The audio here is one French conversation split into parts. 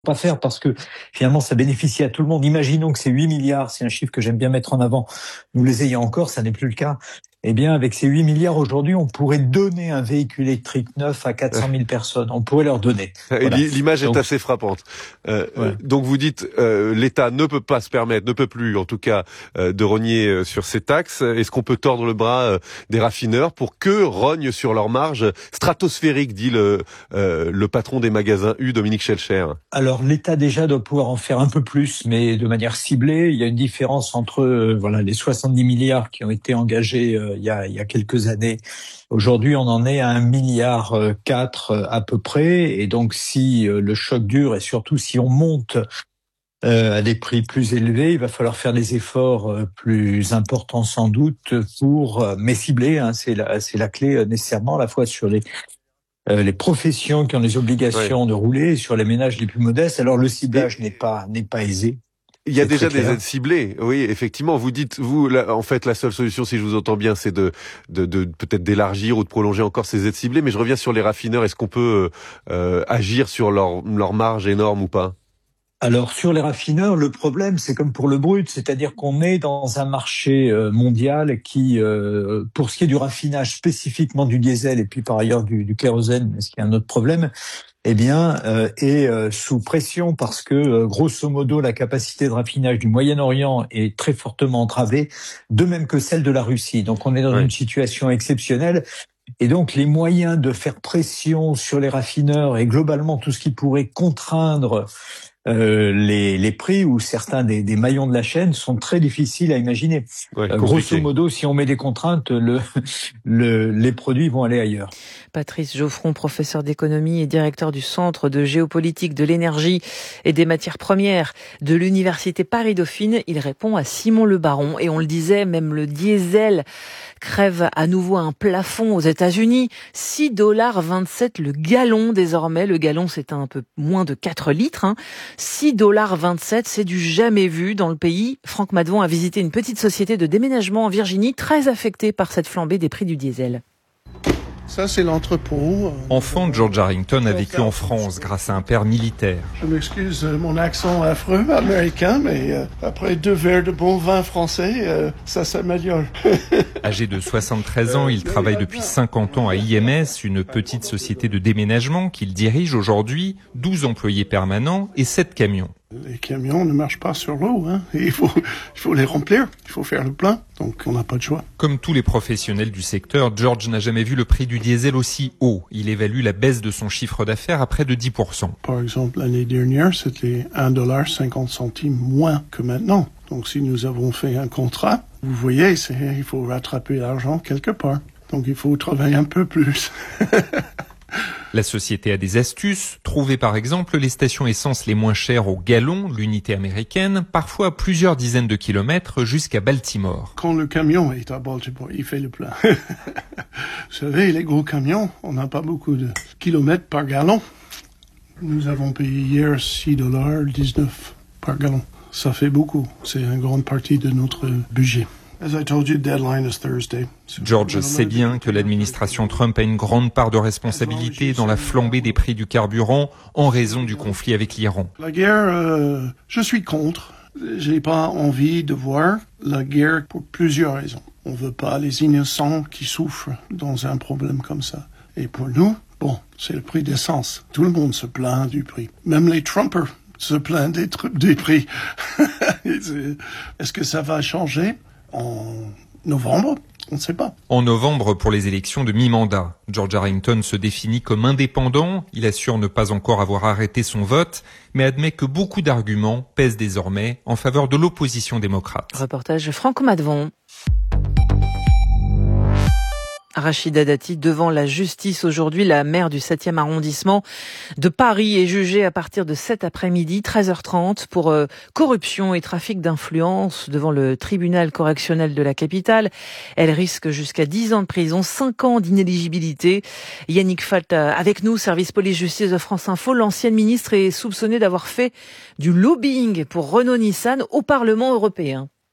pas faire parce que finalement ça bénéficie à tout le monde. Imaginons que ces 8 milliards, c'est un chiffre que j'aime bien mettre en avant, nous les ayons encore, ça n'est plus le cas. Eh bien, avec ces 8 milliards aujourd'hui, on pourrait donner un véhicule électrique neuf à 400 000 personnes. On pourrait leur donner. Voilà. L'image est assez frappante. Ouais. Donc vous dites, l'État ne peut pas se permettre, ne peut plus en tout cas, de rogner sur ces taxes. Est-ce qu'on peut tordre le bras des raffineurs pour que rognent sur leurs marges stratosphériques, dit le patron des magasins U, Dominique Schelcher? Alors l'État déjà doit pouvoir en faire un peu plus, mais de manière ciblée. Il y a une différence entre les 70 milliards qui ont été engagés il y a quelques années. Aujourd'hui, on en est à 1,4 milliard à peu près. Et donc, si le choc dure et surtout si on monte à des prix plus élevés, il va falloir faire des efforts plus importants sans doute mais ciblés. Hein, c'est la clé nécessairement à la fois sur les professions qui ont les obligations de rouler et sur les ménages les plus modestes. Alors le ciblage n'est pas aisé. Il y a déjà des aides ciblées, oui, effectivement. Vous dites, en fait, la seule solution, si je vous entends bien, c'est de peut-être d'élargir ou de prolonger encore ces aides ciblées. Mais je reviens sur les raffineurs. Est-ce qu'on peut agir sur leur marge énorme ou pas? Alors sur les raffineurs, le problème, c'est comme pour le brut, c'est-à-dire qu'on est dans un marché mondial qui, pour ce qui est du raffinage spécifiquement du diesel et puis par ailleurs du kérosène, ce qui est un autre problème, est sous pression parce que, grosso modo, la capacité de raffinage du Moyen-Orient est très fortement entravée, de même que celle de la Russie. Donc on est dans une situation exceptionnelle. Et donc les moyens de faire pression sur les raffineurs et globalement tout ce qui pourrait contraindre les prix ou certains des maillons de la chaîne sont très difficiles à imaginer. Grosso modo, si on met des contraintes, les produits vont aller ailleurs. Patrice Geoffron, professeur d'économie et directeur du Centre de géopolitique de l'énergie et des matières premières de l'Université Paris-Dauphine. Il répond à Simon Le Baron. Et on le disait, même le diesel crève à nouveau un plafond aux États-Unis. 6,27 $ le gallon désormais. Le gallon, c'est un peu moins de 4 litres. 6,27 $, c'est du jamais vu dans le pays. Franck Madvon a visité une petite société de déménagement en Virginie, très affectée par cette flambée des prix du diesel. Ça, c'est l'entrepôt. Enfant, George Harrington a vécu en France grâce à un père militaire. Je m'excuse mon accent affreux américain, mais après 2 verres de bon vin français, ça s'améliore. Âgé de 73 ans, il travaille depuis 50 ans à IMS, une petite société de déménagement qu'il dirige aujourd'hui, 12 employés permanents et 7 camions. Les camions ne marchent pas sur l'eau, hein. Il faut les remplir, il faut faire le plein, donc on n'a pas de choix. Comme tous les professionnels du secteur, George n'a jamais vu le prix du diesel aussi haut. Il évalue la baisse de son chiffre d'affaires à près de 10%. Par exemple, l'année dernière, c'était $1,50 moins que maintenant. Donc si nous avons fait un contrat, vous voyez, il faut rattraper l'argent quelque part. Donc il faut travailler un peu plus. La société a des astuces. Trouver par exemple les stations essence les moins chères au gallon, l'unité américaine, parfois à plusieurs dizaines de kilomètres jusqu'à Baltimore. Quand le camion est à Baltimore, il fait le plein. Vous savez, les gros camions, on n'a pas beaucoup de kilomètres par gallon. Nous avons payé hier $6,19 par gallon. Ça fait beaucoup. C'est une grande partie de notre budget. As I told you, deadline is Thursday. George sait bien que l'administration Trump a une grande part de responsabilité dans la flambée des prix du carburant en raison du conflit avec l'Iran. La guerre, je suis contre. J'ai pas envie de voir la guerre pour plusieurs raisons. On veut pas les innocents qui souffrent dans un problème comme ça. Et pour nous, c'est le prix d'essence. Tout le monde se plaint du prix. Même les Trumpers se plaignent des prix. Est-ce que ça va changer en novembre? On ne sait pas. En novembre, pour les élections de mi-mandat, George Harrington se définit comme indépendant. Il assure ne pas encore avoir arrêté son vote, mais admet que beaucoup d'arguments pèsent désormais en faveur de l'opposition démocrate. Reportage Franck Madvon. Rachida Dati devant la justice aujourd'hui. La maire du 7e arrondissement de Paris est jugée à partir de cet après-midi, 13h30, pour corruption et trafic d'influence devant le tribunal correctionnel de la capitale. Elle risque jusqu'à 10 ans de prison, 5 ans d'inéligibilité. Yannick Falt avec nous, service police-justice de France Info. L'ancienne ministre est soupçonnée d'avoir fait du lobbying pour Renault-Nissan au Parlement européen.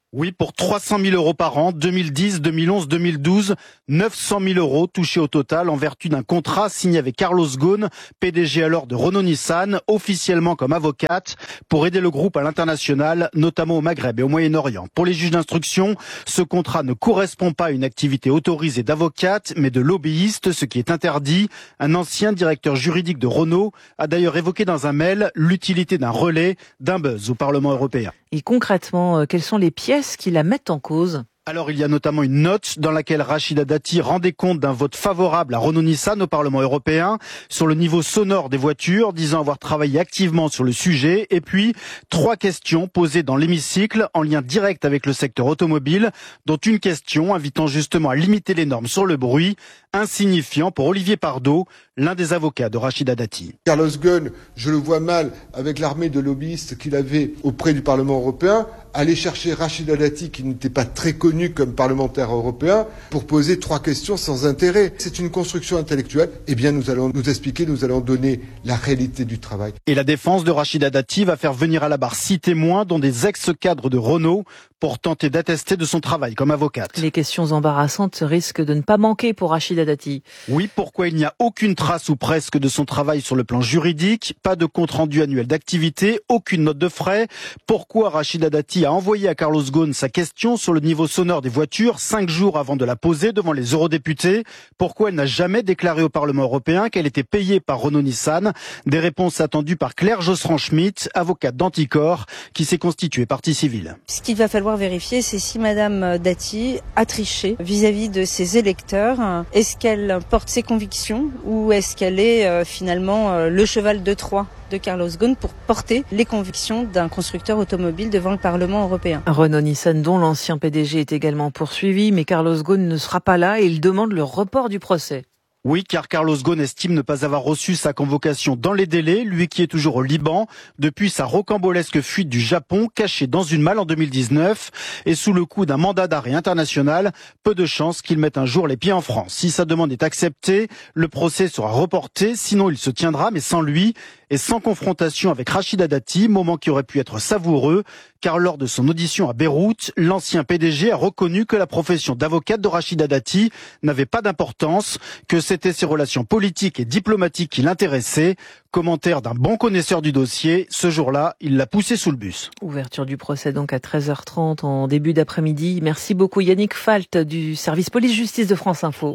Oui, pour 300 000 euros par an, 2010, 2011, 2012, 900 000 euros touchés au total en vertu d'un contrat signé avec Carlos Ghosn, PDG alors de Renault-Nissan, officiellement comme avocate, pour aider le groupe à l'international, notamment au Maghreb et au Moyen-Orient. Pour les juges d'instruction, ce contrat ne correspond pas à une activité autorisée d'avocate, mais de lobbyiste, ce qui est interdit. Un ancien directeur juridique de Renault a d'ailleurs évoqué dans un mail l'utilité d'un relais, d'un buzz au Parlement européen. Et concrètement, quelles sont les pièces qui la mettent en cause ? Alors il y a notamment une note dans laquelle Rachida Dati rendait compte d'un vote favorable à Renault-Nissan au Parlement européen sur le niveau sonore des voitures, disant avoir travaillé activement sur le sujet. Et puis 3 questions posées dans l'hémicycle en lien direct avec le secteur automobile, dont une question invitant justement à limiter les normes sur le bruit, insignifiant pour Olivier Pardo, l'un des avocats de Rachida Dati. Carlos Ghosn, je le vois mal avec l'armée de lobbyistes qu'il avait auprès du Parlement européen, aller chercher Rachida Dati, qui n'était pas très connue comme parlementaire européen, pour poser 3 questions sans intérêt. C'est une construction intellectuelle. Eh bien, nous allons nous expliquer, nous allons donner la réalité du travail. Et la défense de Rachida Dati va faire venir à la barre 6 témoins, dont des ex-cadres de Renault, pour tenter d'attester de son travail comme avocate. Les questions embarrassantes risquent de ne pas manquer pour Rachida Dati. Oui, pourquoi il n'y a aucune trace ou presque de son travail sur le plan juridique, pas de compte-rendu annuel d'activité, aucune note de frais. Pourquoi Rachida Dati a envoyé à Carlos Ghosn sa question sur le niveau sonore des voitures 5 jours avant de la poser devant les eurodéputés? Pourquoi elle n'a jamais déclaré au Parlement européen qu'elle était payée par Renault-Nissan? Des réponses attendues par Claire Josserand-Schmitt, avocate d'Anticor, qui s'est constituée partie civile. Ce qu'il va falloir vérifier, c'est si Madame Dati a triché vis-à-vis de ses électeurs. Est-ce qu'elle porte ses convictions ou est-ce qu'elle est finalement le cheval de Troie de Carlos Ghosn pour porter les convictions d'un constructeur automobile devant le Parlement européen. Renault-Nissan, dont l'ancien PDG est également poursuivi, mais Carlos Ghosn ne sera pas là et il demande le report du procès. Oui, car Carlos Ghosn estime ne pas avoir reçu sa convocation dans les délais, lui qui est toujours au Liban, depuis sa rocambolesque fuite du Japon, cachée dans une malle en 2019, et sous le coup d'un mandat d'arrêt international, peu de chances qu'il mette un jour les pieds en France. Si sa demande est acceptée, le procès sera reporté, sinon il se tiendra, mais sans lui, et sans confrontation avec Rachida Dati, moment qui aurait pu être savoureux, car lors de son audition à Beyrouth, l'ancien PDG a reconnu que la profession d'avocate de Rachida Dati n'avait pas d'importance, que c'était ses relations politiques et diplomatiques qui l'intéressaient. Commentaire d'un bon connaisseur du dossier, ce jour-là, il l'a poussé sous le bus. Ouverture du procès donc à 13h30 en début d'après-midi. Merci beaucoup Yannick Falt du service police-justice de France Info.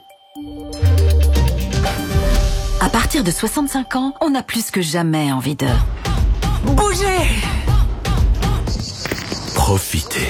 À partir de 65 ans, on a plus que jamais envie de bouger. Profiter.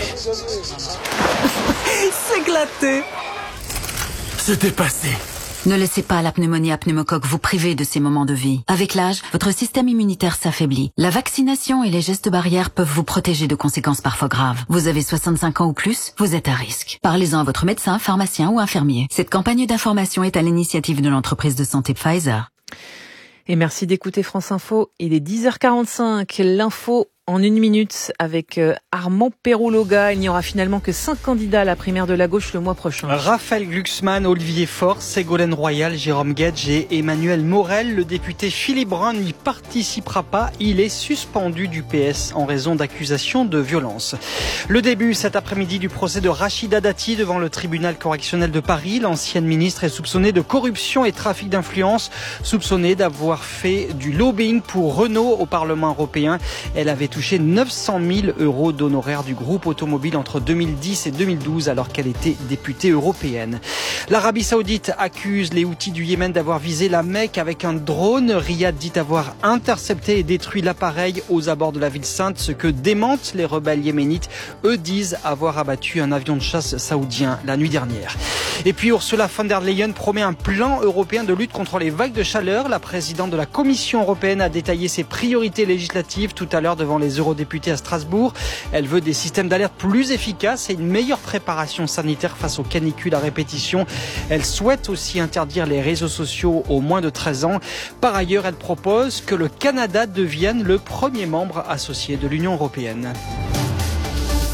S'éclater. Se dépasser. Ne laissez pas la pneumonie à pneumocoque vous priver de ces moments de vie. Avec l'âge, votre système immunitaire s'affaiblit. La vaccination et les gestes barrières peuvent vous protéger de conséquences parfois graves. Vous avez 65 ans ou plus, vous êtes à risque. Parlez-en à votre médecin, pharmacien ou infirmier. Cette campagne d'information est à l'initiative de l'entreprise de santé Pfizer. Et merci d'écouter France Info. Il est 10h45. L'info en 1 minute avec Armand Perroulloga. Il n'y aura finalement que 5 candidats à la primaire de la gauche le mois prochain. Raphaël Glucksmann, Olivier Faure, Ségolène Royal, Jérôme Guedj et Emmanuel Morel. Le député Philippe Brun n'y participera pas. Il est suspendu du PS en raison d'accusations de violence. Le début cet après-midi du procès de Rachida Dati devant le tribunal correctionnel de Paris. L'ancienne ministre est soupçonnée de corruption et trafic d'influence, soupçonnée d'avoir fait du lobbying pour Renault au Parlement européen. Elle avait touché 900 000 euros d'honoraires du groupe automobile entre 2010 et 2012 alors qu'elle était députée européenne. L'Arabie Saoudite accuse les Houthis du Yémen d'avoir visé la Mecque avec un drone. Riyad dit avoir intercepté et détruit l'appareil aux abords de la ville sainte, ce que démentent les rebelles yéménites. Eux disent avoir abattu un avion de chasse saoudien la nuit dernière. Et puis Ursula von der Leyen promet un plan européen de lutte contre les vagues de chaleur. La présidente de la Commission européenne a détaillé ses priorités législatives tout à l'heure devant les eurodéputés à Strasbourg. Elle veut des systèmes d'alerte plus efficaces et une meilleure préparation sanitaire face aux canicules à répétition. Elle souhaite aussi interdire les réseaux sociaux aux moins de 13 ans. Par ailleurs, elle propose que le Canada devienne le premier membre associé de l'Union européenne.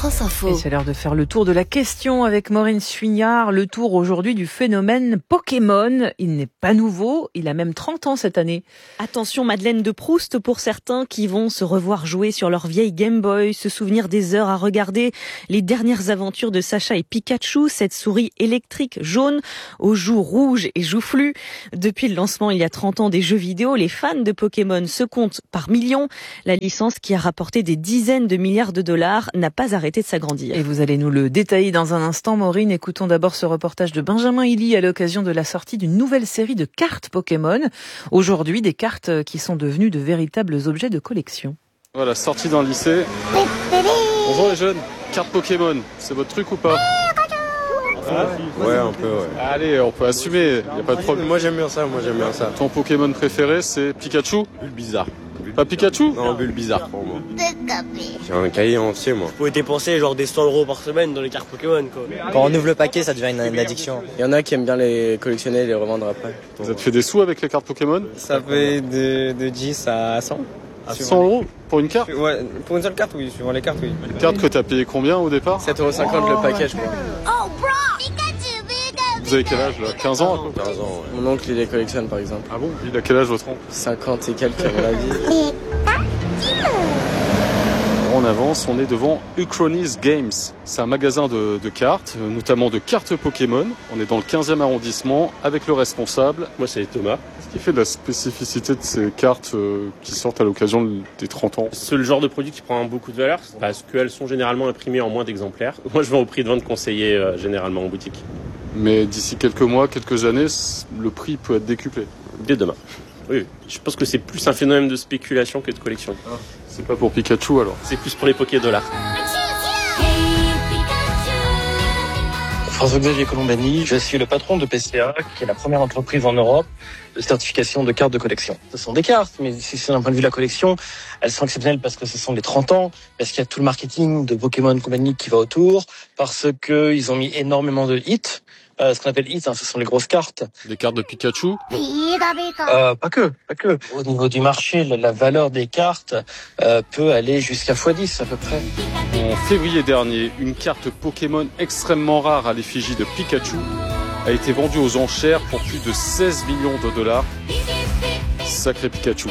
France Info. Et c'est l'heure de faire le tour de la question avec Maureen Suignard. Le tour aujourd'hui du phénomène Pokémon. Il n'est pas nouveau, il a même 30 ans cette année. Attention, Madeleine de Proust pour certains qui vont se revoir jouer sur leur vieille Game Boy, se souvenir des heures à regarder les dernières aventures de Sacha et Pikachu, cette souris électrique jaune aux joues rouges et joufflues. Depuis le lancement il y a 30 ans des jeux vidéo, les fans de Pokémon se comptent par millions. La licence qui a rapporté des dizaines de milliards de dollars n'a pas arrêté de s'agrandir. Et vous allez nous le détailler dans un instant, Maureen. Écoutons d'abord ce reportage de Benjamin Hilly à l'occasion de la sortie d'une nouvelle série de cartes Pokémon. Aujourd'hui, des cartes qui sont devenues de véritables objets de collection. Voilà, sortie d'un lycée. Bonjour les jeunes, cartes Pokémon, c'est votre truc ou pas? Ouais, un peu, ouais. Allez, on peut assumer, y a pas de problème. Moi j'aime bien ça. Ton Pokémon préféré, c'est Pikachu? Bulbizarre. Pas Pikachu? Non, Bulbizarre pour moi. J'ai un cahier entier, moi. Vous pouvez dépenser genre des 100 € par semaine dans les cartes Pokémon, quoi. Quand on ouvre le paquet, ça devient une addiction. Il y en a qui aiment bien les collectionner et les revendre après. Vous avez fait des sous avec les cartes Pokémon? Ça fait de 10 à 100. À 100 € pour une carte? Ouais, pour une seule carte, oui, suivant les cartes, oui. Une carte que t'as payé combien au départ? 7,50 € le paquet, je crois. Vous avez quel âge là? 15 ans à peu près? 15 ans, ouais. Mon oncle, il les collectionne par exemple. Ah bon? Il a quel âge votre oncle? 50 et quelques à mon avis. On avance, on est devant Uchronies Games. C'est un magasin de cartes, notamment de cartes Pokémon. On est dans le 15e arrondissement avec le responsable. Moi, c'est Thomas. Ce qui fait de la spécificité de ces cartes qui sortent à l'occasion des 30 ans. C'est le genre de produit qui prend beaucoup de valeur parce qu'elles sont généralement imprimées en moins d'exemplaires. Moi, je vends au prix de vente conseillé généralement en boutique. Mais d'ici quelques mois, quelques années, le prix peut être décuplé. Dès demain. Oui, je pense que c'est plus un phénomène de spéculation que de collection. Ah, c'est pas pour Pikachu alors? C'est plus pour les Poké-dollars. François-Xavier Colombani, je suis le patron de PCA, qui est la première entreprise en Europe de certification de cartes de collection. Ce sont des cartes, mais si c'est d'un point de vue de la collection, elles sont exceptionnelles parce que ce sont les 30 ans, parce qu'il y a tout le marketing de Pokémon Company qui va autour, parce qu'ils ont mis énormément de hits. Ce qu'on appelle hits, ce sont les grosses cartes. Des cartes de Pikachu? Pas que. Au niveau du marché, la valeur des cartes peut aller jusqu'à x10 à peu près. En février dernier, une carte Pokémon extrêmement rare à l'effigie de Pikachu a été vendue aux enchères pour plus de 16 millions de dollars. Sacré Pikachu.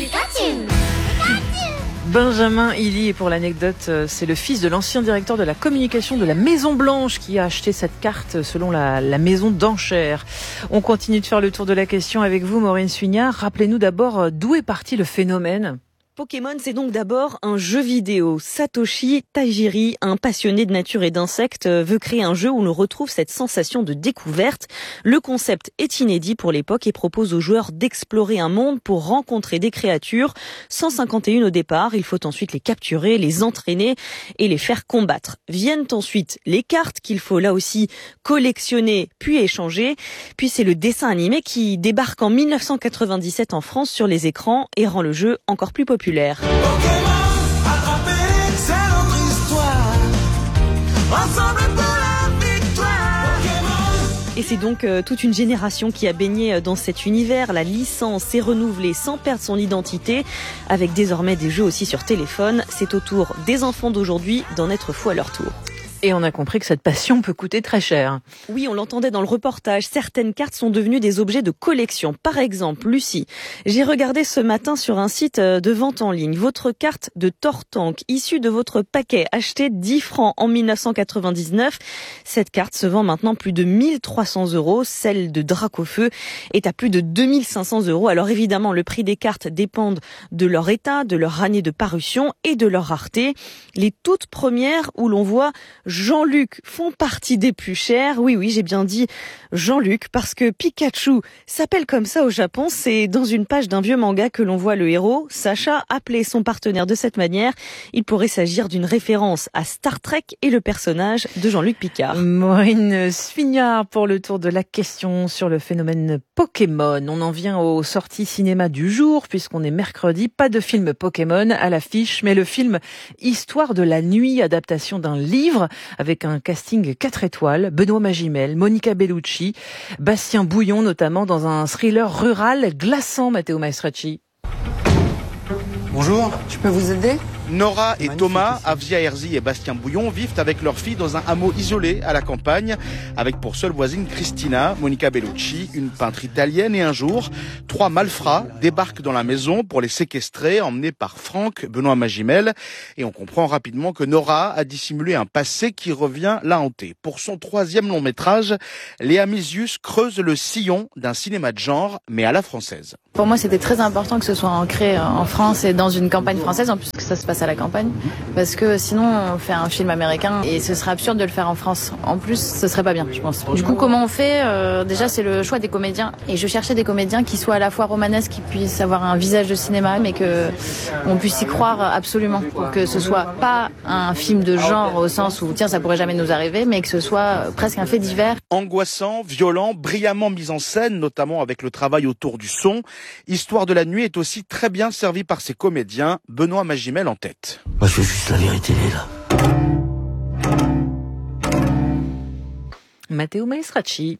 Benjamin Hilly, et pour l'anecdote, c'est le fils de l'ancien directeur de la communication de la Maison Blanche qui a acheté cette carte selon la maison d'enchères. On continue de faire le tour de la question avec vous, Maureen Suignard. Rappelez-nous d'abord d'où est parti le phénomène. Pokémon, c'est donc d'abord un jeu vidéo. Satoshi Tajiri, un passionné de nature et d'insectes, veut créer un jeu où l'on retrouve cette sensation de découverte. Le concept est inédit pour l'époque et propose aux joueurs d'explorer un monde pour rencontrer des créatures. 151 au départ, il faut ensuite les capturer, les entraîner et les faire combattre. Viennent ensuite les cartes qu'il faut là aussi collectionner puis échanger. Puis c'est le dessin animé qui débarque en 1997 en France sur les écrans et rend le jeu encore plus populaire. Pokémon, attrapez, c'est notre histoire. Ensemble pour la victoire. Pokémon. Et c'est donc toute une génération qui a baigné dans cet univers. La licence est renouvelée sans perdre son identité, avec désormais des jeux aussi sur téléphone. C'est au tour des enfants d'aujourd'hui d'en être fous à leur tour. Et on a compris que cette passion peut coûter très cher. Oui, on l'entendait dans le reportage. Certaines cartes sont devenues des objets de collection. Par exemple, Lucie, j'ai regardé ce matin sur un site de vente en ligne votre carte de Tortank issue de votre paquet acheté 10 francs en 1999. Cette carte se vend maintenant plus de 1300 €. Celle de Dracofeu est à plus de 2500 €. Alors évidemment, le prix des cartes dépend de leur état, de leur année de parution et de leur rareté. Les toutes premières où l'on voit Jean-Luc font partie des plus chers. Oui, j'ai bien dit Jean-Luc parce que Pikachu s'appelle comme ça au Japon. C'est dans une page d'un vieux manga que l'on voit le héros, Sacha, appeler son partenaire de cette manière. Il pourrait s'agir d'une référence à Star Trek et le personnage de Jean-Luc Picard. Maureen Suignard pour le tour de la question sur le phénomène Pokémon. On en vient aux sorties cinéma du jour puisqu'on est mercredi. Pas de film Pokémon à l'affiche, mais le film Histoire de la nuit, adaptation d'un livre avec un casting 4 étoiles, Benoît Magimel, Monica Bellucci, Bastien Bouillon notamment dans un thriller rural glaçant, Matteo Maestracci. Bonjour, je peux vous aider ? Nora et Thomas, Avzia Herzi et Bastien Bouillon vivent avec leur fille dans un hameau isolé à la campagne, avec pour seule voisine Cristina, Monica Bellucci, une peintre italienne, et un jour, 3 malfrats débarquent dans la maison pour les séquestrer, emmenés par Franck, Benoît Magimel, et on comprend rapidement que Nora a dissimulé un passé qui revient la hanter. Pour son 3e long métrage, Léa Misius creuse le sillon d'un cinéma de genre, mais à la française. Pour moi, c'était très important que ce soit ancré en France et dans une campagne française, en plus que ça se passe à la campagne, parce que sinon on fait un film américain et ce serait absurde de le faire en France. En plus, ce serait pas bien, je pense. Du coup, comment on fait déjà, c'est le choix des comédiens, et je cherchais des comédiens qui soient à la fois romanesques, qui puissent avoir un visage de cinéma, mais que on puisse y croire absolument, pour que ce soit pas un film de genre au sens où tiens, ça pourrait jamais nous arriver, mais que ce soit presque un fait divers. Angoissant, violent, brillamment mis en scène, notamment avec le travail autour du son. Histoire de la nuit est aussi très bien servi par ses comédiens, Benoît Magimel en tête. Moi, je veux juste la vérité, là. Matteo Maestracci.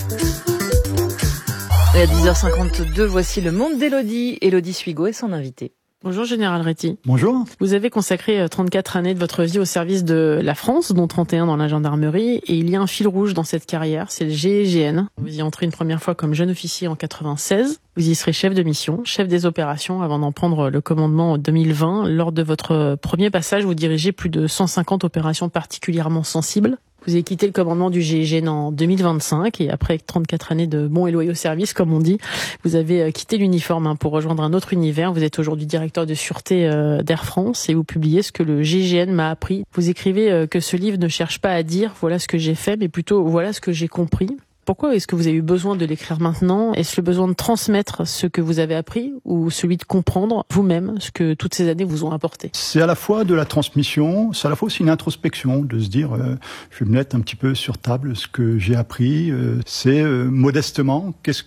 Et à 10h52, voici le monde d'Élodie. Élodie Suigo est son invitée. Bonjour Général Réty. Bonjour. Vous avez consacré 34 années de votre vie au service de la France, dont 31 dans la gendarmerie, et il y a un fil rouge dans cette carrière, c'est le GIGN. Vous y entrez une première fois comme jeune officier en 96. Vous y serez chef de mission, chef des opérations, avant d'en prendre le commandement en 2020. Lors de votre premier passage, vous dirigez plus de 150 opérations particulièrement sensibles. Vous avez quitté le commandement du GIGN en 2025 et après 34 années de bons et loyaux services, comme on dit, vous avez quitté l'uniforme pour rejoindre un autre univers. Vous êtes aujourd'hui directeur de sûreté d'Air France et vous publiez ce que le GIGN m'a appris. Vous écrivez que ce livre ne cherche pas à dire « voilà ce que j'ai fait », mais plutôt « voilà ce que j'ai compris ». Pourquoi est-ce que vous avez eu besoin de l'écrire maintenant? Est-ce le besoin de transmettre ce que vous avez appris ou celui de comprendre vous-même ce que toutes ces années vous ont apporté? C'est à la fois de la transmission, c'est à la fois aussi une introspection, de se dire je vais me mettre un petit peu sur table ce que j'ai appris. C'est modestement, qu'est-ce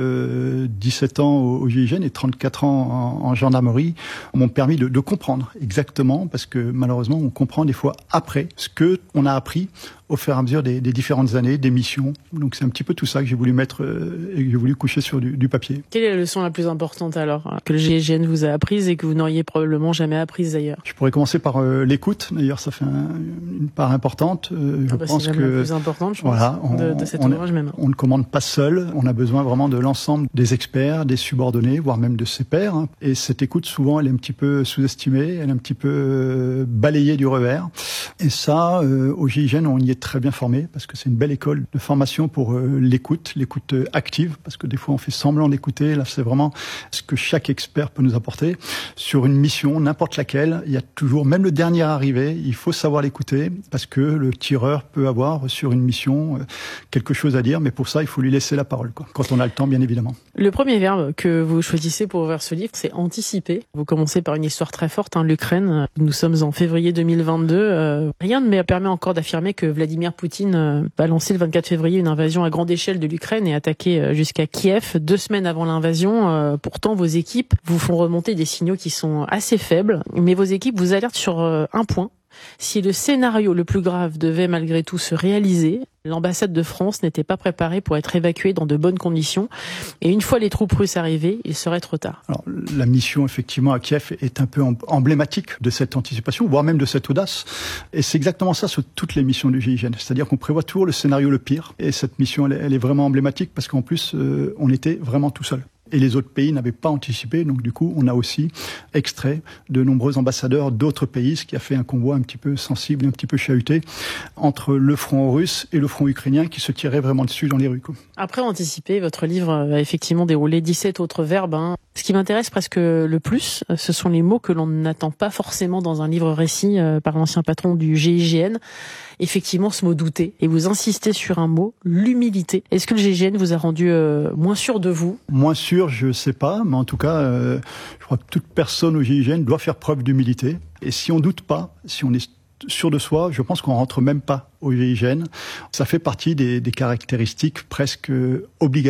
que 17 ans au GIGN et 34 ans en gendarmerie m'ont permis de comprendre exactement, parce que malheureusement on comprend des fois après ce que on a appris au fur et à mesure des différentes années, des missions. Donc c'est un petit peu tout ça que j'ai voulu mettre et que j'ai voulu coucher sur du papier. Quelle est la leçon la plus importante alors que le GIGN vous a apprise et que vous n'auriez probablement jamais apprise d'ailleurs? Je pourrais commencer par l'écoute. D'ailleurs, ça fait une part importante. Je pense c'est que la plus importante, je pense, voilà, de cet ouvrage même. On ne commande pas seul. On a besoin vraiment de l'ensemble des experts, des subordonnés, voire même de ses pairs. Et cette écoute, souvent, elle est un petit peu sous-estimée, elle est un petit peu balayée du revers. Et ça, au GIGN, on y est très bien formé parce que c'est une belle école de formation pour l'écoute active, parce que des fois on fait semblant d'écouter. Là, c'est vraiment ce que chaque expert peut nous apporter sur une mission, n'importe laquelle. Il y a toujours, même le dernier arrivé, il faut savoir l'écouter parce que le tireur peut avoir sur une mission quelque chose à dire, mais pour ça, il faut lui laisser la parole, quoi, quand on a le temps, bien évidemment. Le premier verbe que vous choisissez pour ouvrir ce livre, c'est anticiper. Vous commencez par une histoire très forte, l'Ukraine. Nous sommes en février 2022. Rien ne me permet encore d'affirmer que Vladimir Poutine a lancé le 24 février une invasion à grande échelle de l'Ukraine et attaqué jusqu'à Kiev 2 semaines avant l'invasion. Pourtant, vos équipes vous font remonter des signaux qui sont assez faibles, mais vos équipes vous alertent sur un point. Si le scénario le plus grave devait malgré tout se réaliser, l'ambassade de France n'était pas préparée pour être évacuée dans de bonnes conditions. Et une fois les troupes russes arrivées, il serait trop tard. Alors, la mission, effectivement, à Kiev est un peu emblématique de cette anticipation, voire même de cette audace. Et c'est exactement ça sur toutes les missions du GIGN. C'est-à-dire qu'on prévoit toujours le scénario le pire. Et cette mission, elle est vraiment emblématique parce qu'en plus, on était vraiment tout seul. Et les autres pays n'avaient pas anticipé, donc du coup, on a aussi extrait de nombreux ambassadeurs d'autres pays, ce qui a fait un convoi un petit peu sensible, un petit peu chahuté, entre le front russe et le front ukrainien qui se tiraient vraiment dessus dans les rues, quoi. Après anticiper, votre livre a effectivement déroulé 17 autres verbes. Ce qui m'intéresse presque le plus, ce sont les mots que l'on n'attend pas forcément dans un livre récit par l'ancien patron du GIGN. Effectivement, ce mot douter. Et vous insistez sur un mot, l'humilité. Est-ce que le GIGN vous a rendu moins sûr de vous? Moins sûr, je sais pas, mais en tout cas, je crois que toute personne au GIGN doit faire preuve d'humilité. Et si on doute pas, si on est sûr de soi, je pense qu'on rentre même pas au GIGN. Ça fait partie des caractéristiques presque obligatoires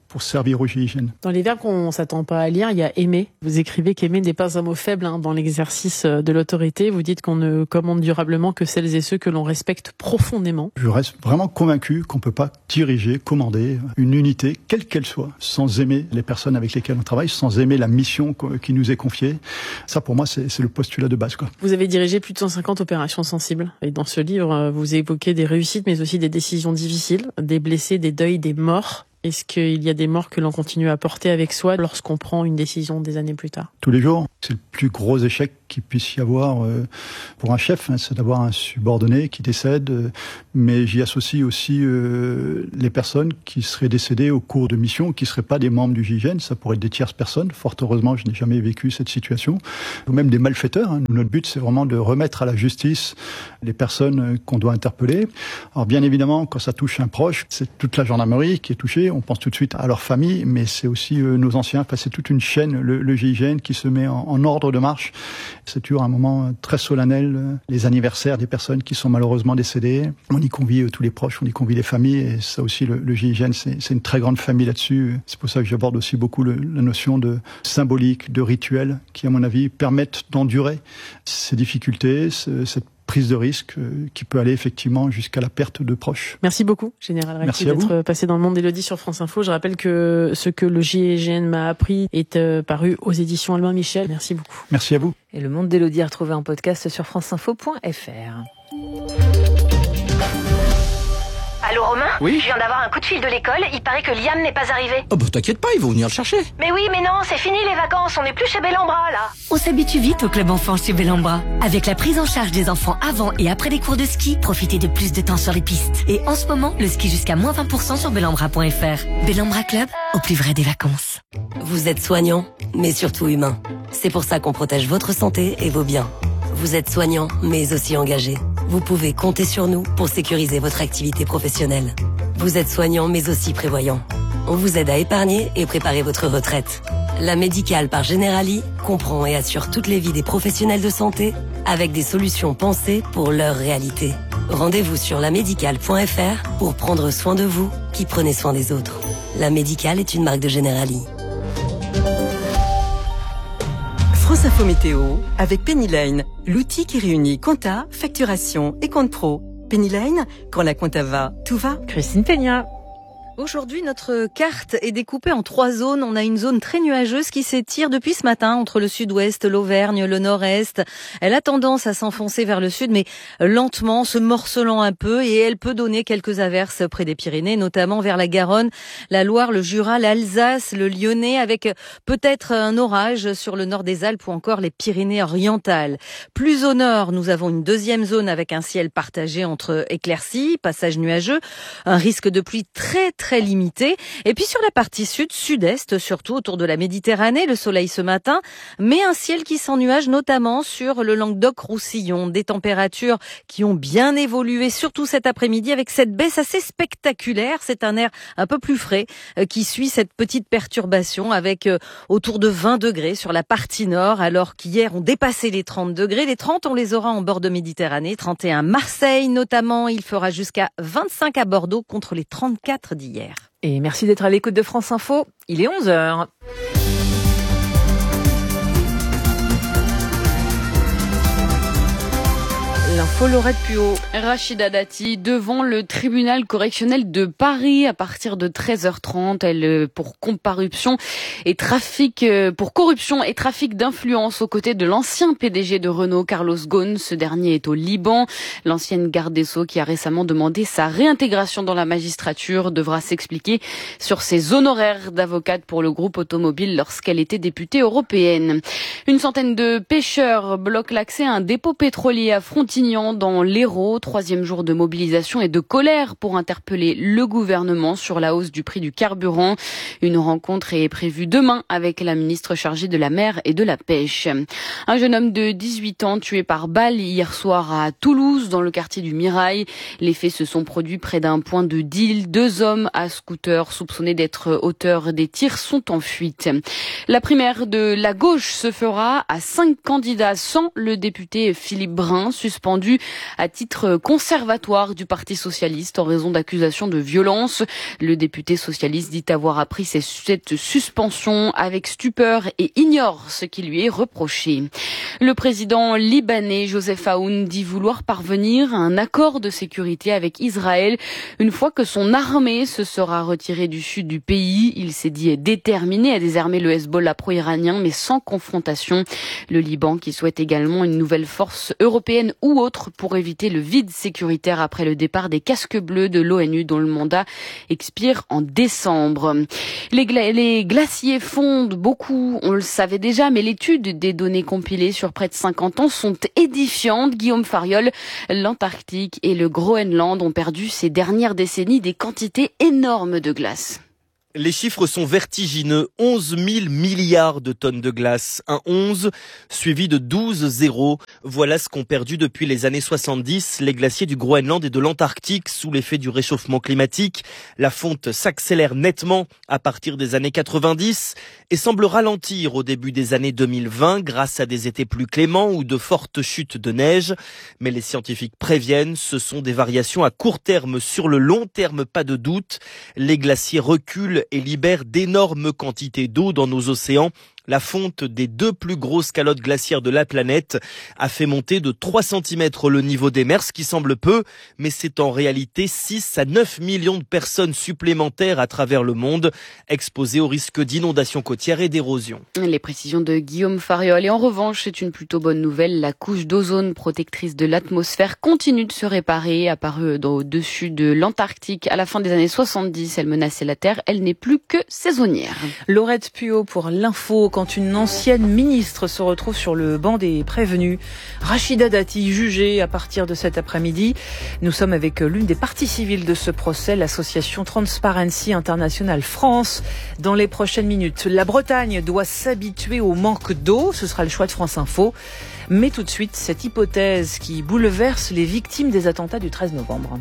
pour servir au GIGN. Dans les verbes qu'on s'attend pas à lire, il y a aimer. Vous écrivez qu'aimer n'est pas un mot faible dans l'exercice de l'autorité. Vous dites qu'on ne commande durablement que celles et ceux que l'on respecte profondément. Je reste vraiment convaincu qu'on peut pas diriger, commander une unité, quelle qu'elle soit, sans aimer les personnes avec lesquelles on travaille, sans aimer la mission qui nous est confiée. Ça, pour moi, c'est le postulat de base, quoi. Vous avez dirigé plus de 150 opérations sensibles. Et dans ce livre, vous évoquez des réussites, mais aussi des décisions difficiles, des blessés, des deuils, des morts. Est-ce qu'il y a des morts que l'on continue à porter avec soi lorsqu'on prend une décision des années plus tard? Tous les jours. C'est le plus gros échec qu'il puisse y avoir pour un chef, c'est d'avoir un subordonné qui décède. Mais j'y associe aussi les personnes qui seraient décédées au cours de mission, qui ne seraient pas des membres du GIGN. Ça pourrait être des tierces personnes. Fort heureusement, je n'ai jamais vécu cette situation. Ou même des malfaiteurs. Notre but, c'est vraiment de remettre à la justice les personnes qu'on doit interpeller. Alors bien évidemment, quand ça touche un proche, c'est toute la gendarmerie qui est touchée. On pense tout de suite à leur famille, mais c'est aussi nos anciens. Enfin, c'est toute une chaîne, le GIGN, qui se met en ordre de marche. C'est toujours un moment très solennel, les anniversaires des personnes qui sont malheureusement décédées. On y convie tous les proches, on y convie les familles, et ça aussi, le GIGN, c'est une très grande famille là-dessus. C'est pour ça que j'aborde aussi beaucoup la notion de symbolique, de rituel, qui, à mon avis, permettent d'endurer ces difficultés, cette prise de risque qui peut aller effectivement jusqu'à la perte de proches. Merci beaucoup, Général Recti, d'être passé dans le monde d'Élodie sur France Info. Je rappelle que ce que le GIGN m'a appris est paru aux éditions Albin Michel. Merci beaucoup. Merci à vous. Et le monde d'Élodie à retrouver en podcast sur franceinfo.fr. Allô Romain ? Oui ? Je viens d'avoir un coup de fil de l'école, il paraît que Liam n'est pas arrivé. Oh bah t'inquiète pas, ils vont venir le chercher. Mais oui, mais non, c'est fini les vacances, on n'est plus chez Bellambra là. On s'habitue vite au club enfant chez Bellambra. Avec la prise en charge des enfants avant et après les cours de ski, profitez de plus de temps sur les pistes. Et en ce moment, le ski jusqu'à moins 20% sur bellambra.fr. Bellambra Club, au plus vrai des vacances. Vous êtes soignant, mais surtout humain. C'est pour ça qu'on protège votre santé et vos biens. Vous êtes soignant, mais aussi engagé. Vous pouvez compter sur nous pour sécuriser votre activité professionnelle. Vous êtes soignant, mais aussi prévoyant. On vous aide à épargner et préparer votre retraite. La Médicale par Generali comprend et assure toutes les vies des professionnels de santé avec des solutions pensées pour leur réalité. Rendez-vous sur lamédicale.fr pour prendre soin de vous qui prenez soin des autres. La Médicale est une marque de Generali. France Info Météo avec Pennyline, l'outil qui réunit compta, facturation et compte pro. Pennyline, quand la compta va, tout va. Christine Peña. Aujourd'hui, notre carte est découpée en 3 zones. On a une zone très nuageuse qui s'étire depuis ce matin entre le sud-ouest, l'Auvergne, le nord-est. Elle a tendance à s'enfoncer vers le sud, mais lentement, se morcelant un peu, et elle peut donner quelques averses près des Pyrénées, notamment vers la Garonne, la Loire, le Jura, l'Alsace, le Lyonnais, avec peut-être un orage sur le nord des Alpes ou encore les Pyrénées-Orientales. Plus au nord, nous avons une deuxième zone avec un ciel partagé entre éclaircies, passages nuageux, un risque de pluie très limité. Et puis sur la partie sud-est, surtout autour de la Méditerranée, le soleil ce matin, mais un ciel qui s'ennuage notamment sur le Languedoc-Roussillon. Des températures qui ont bien évolué, surtout cet après-midi, avec cette baisse assez spectaculaire. C'est un air un peu plus frais qui suit cette petite perturbation, avec autour de 20 degrés sur la partie nord, alors qu'hier on dépassait les 30 degrés. Les 30, on les aura en bord de Méditerranée. 31 Marseille notamment. Il fera jusqu'à 25 à Bordeaux contre les 34 d'hier. Et merci d'être à l'écoute de France Info. Il est 11h. L'info Laurette Puot. Rachida Dati devant le tribunal correctionnel de Paris à partir de 13h30. Elle pour corruption et trafic d'influence aux côtés de l'ancien PDG de Renault, Carlos Ghosn. Ce dernier est au Liban. L'ancienne garde des Sceaux qui a récemment demandé sa réintégration dans la magistrature devra s'expliquer sur ses honoraires d'avocate pour le groupe automobile lorsqu'elle était députée européenne. Une centaine de pêcheurs bloquent l'accès à un dépôt pétrolier à Frontignan dans l'Hérault. 3e jour de mobilisation et de colère pour interpeller le gouvernement sur la hausse du prix du carburant. Une rencontre est prévue demain avec la ministre chargée de la mer et de la pêche. Un jeune homme de 18 ans tué par balle hier soir à Toulouse dans le quartier du Mirail. Les faits se sont produits près d'un point de deal. 2 hommes à scooter soupçonnés d'être auteurs des tirs sont en fuite. La primaire de la gauche se fera à 5 candidats sans le député Philippe Brun, suspendu suspendu à titre conservatoire du Parti socialiste en raison d'accusations de violence. Le député socialiste dit avoir appris cette suspension avec stupeur et ignore ce qui lui est reproché. Le président libanais Joseph Aoun dit vouloir parvenir à un accord de sécurité avec Israël une fois que son armée se sera retirée du sud du pays. Il s'est dit déterminé à désarmer le Hezbollah pro-iranien mais sans confrontation. Le Liban qui souhaite également une nouvelle force européenne ou autre pour éviter le vide sécuritaire après le départ des casques bleus de l'ONU dont le mandat expire en décembre. Les glaciers fondent beaucoup, on le savait déjà, mais l'étude des données compilées sur près de 50 ans sont édifiantes. Guillaume Fariol, l'Antarctique et le Groenland ont perdu ces dernières décennies des quantités énormes de glace. Les chiffres sont vertigineux. 11 000 milliards de tonnes de glace. Un 11 suivi de 12 zéros. Voilà ce qu'ont perdu depuis les années 70 les glaciers du Groenland et de l'Antarctique sous l'effet du réchauffement climatique. La fonte s'accélère nettement à partir des années 90 et semble ralentir au début des années 2020 grâce à des étés plus cléments ou de fortes chutes de neige. Mais les scientifiques préviennent, ce sont des variations à court terme. Sur le long terme, pas de doute. Les glaciers reculent et libère d'énormes quantités d'eau dans nos océans. La fonte des 2 plus grosses calottes glaciaires de la planète a fait monter de 3 cm le niveau des mers, ce qui semble peu, mais c'est en réalité 6 à 9 millions de personnes supplémentaires à travers le monde, exposées au risque d'inondations côtières et d'érosion. Les précisions de Guillaume Fariol. Et en revanche, c'est une plutôt bonne nouvelle. La couche d'ozone protectrice de l'atmosphère continue de se réparer. Apparue au-dessus de l'Antarctique à la fin des années 70, elle menaçait la Terre. Elle n'est plus que saisonnière. Laurette Puot pour l'info. Quand une ancienne ministre se retrouve sur le banc des prévenus, Rachida Dati jugée à partir de cet après-midi. Nous sommes avec l'une des parties civiles de ce procès, l'association Transparency International France. Dans les prochaines minutes, la Bretagne doit s'habituer au manque d'eau. Ce sera le choix de France Info. Mais tout de suite, cette hypothèse qui bouleverse les victimes des attentats du 13 novembre.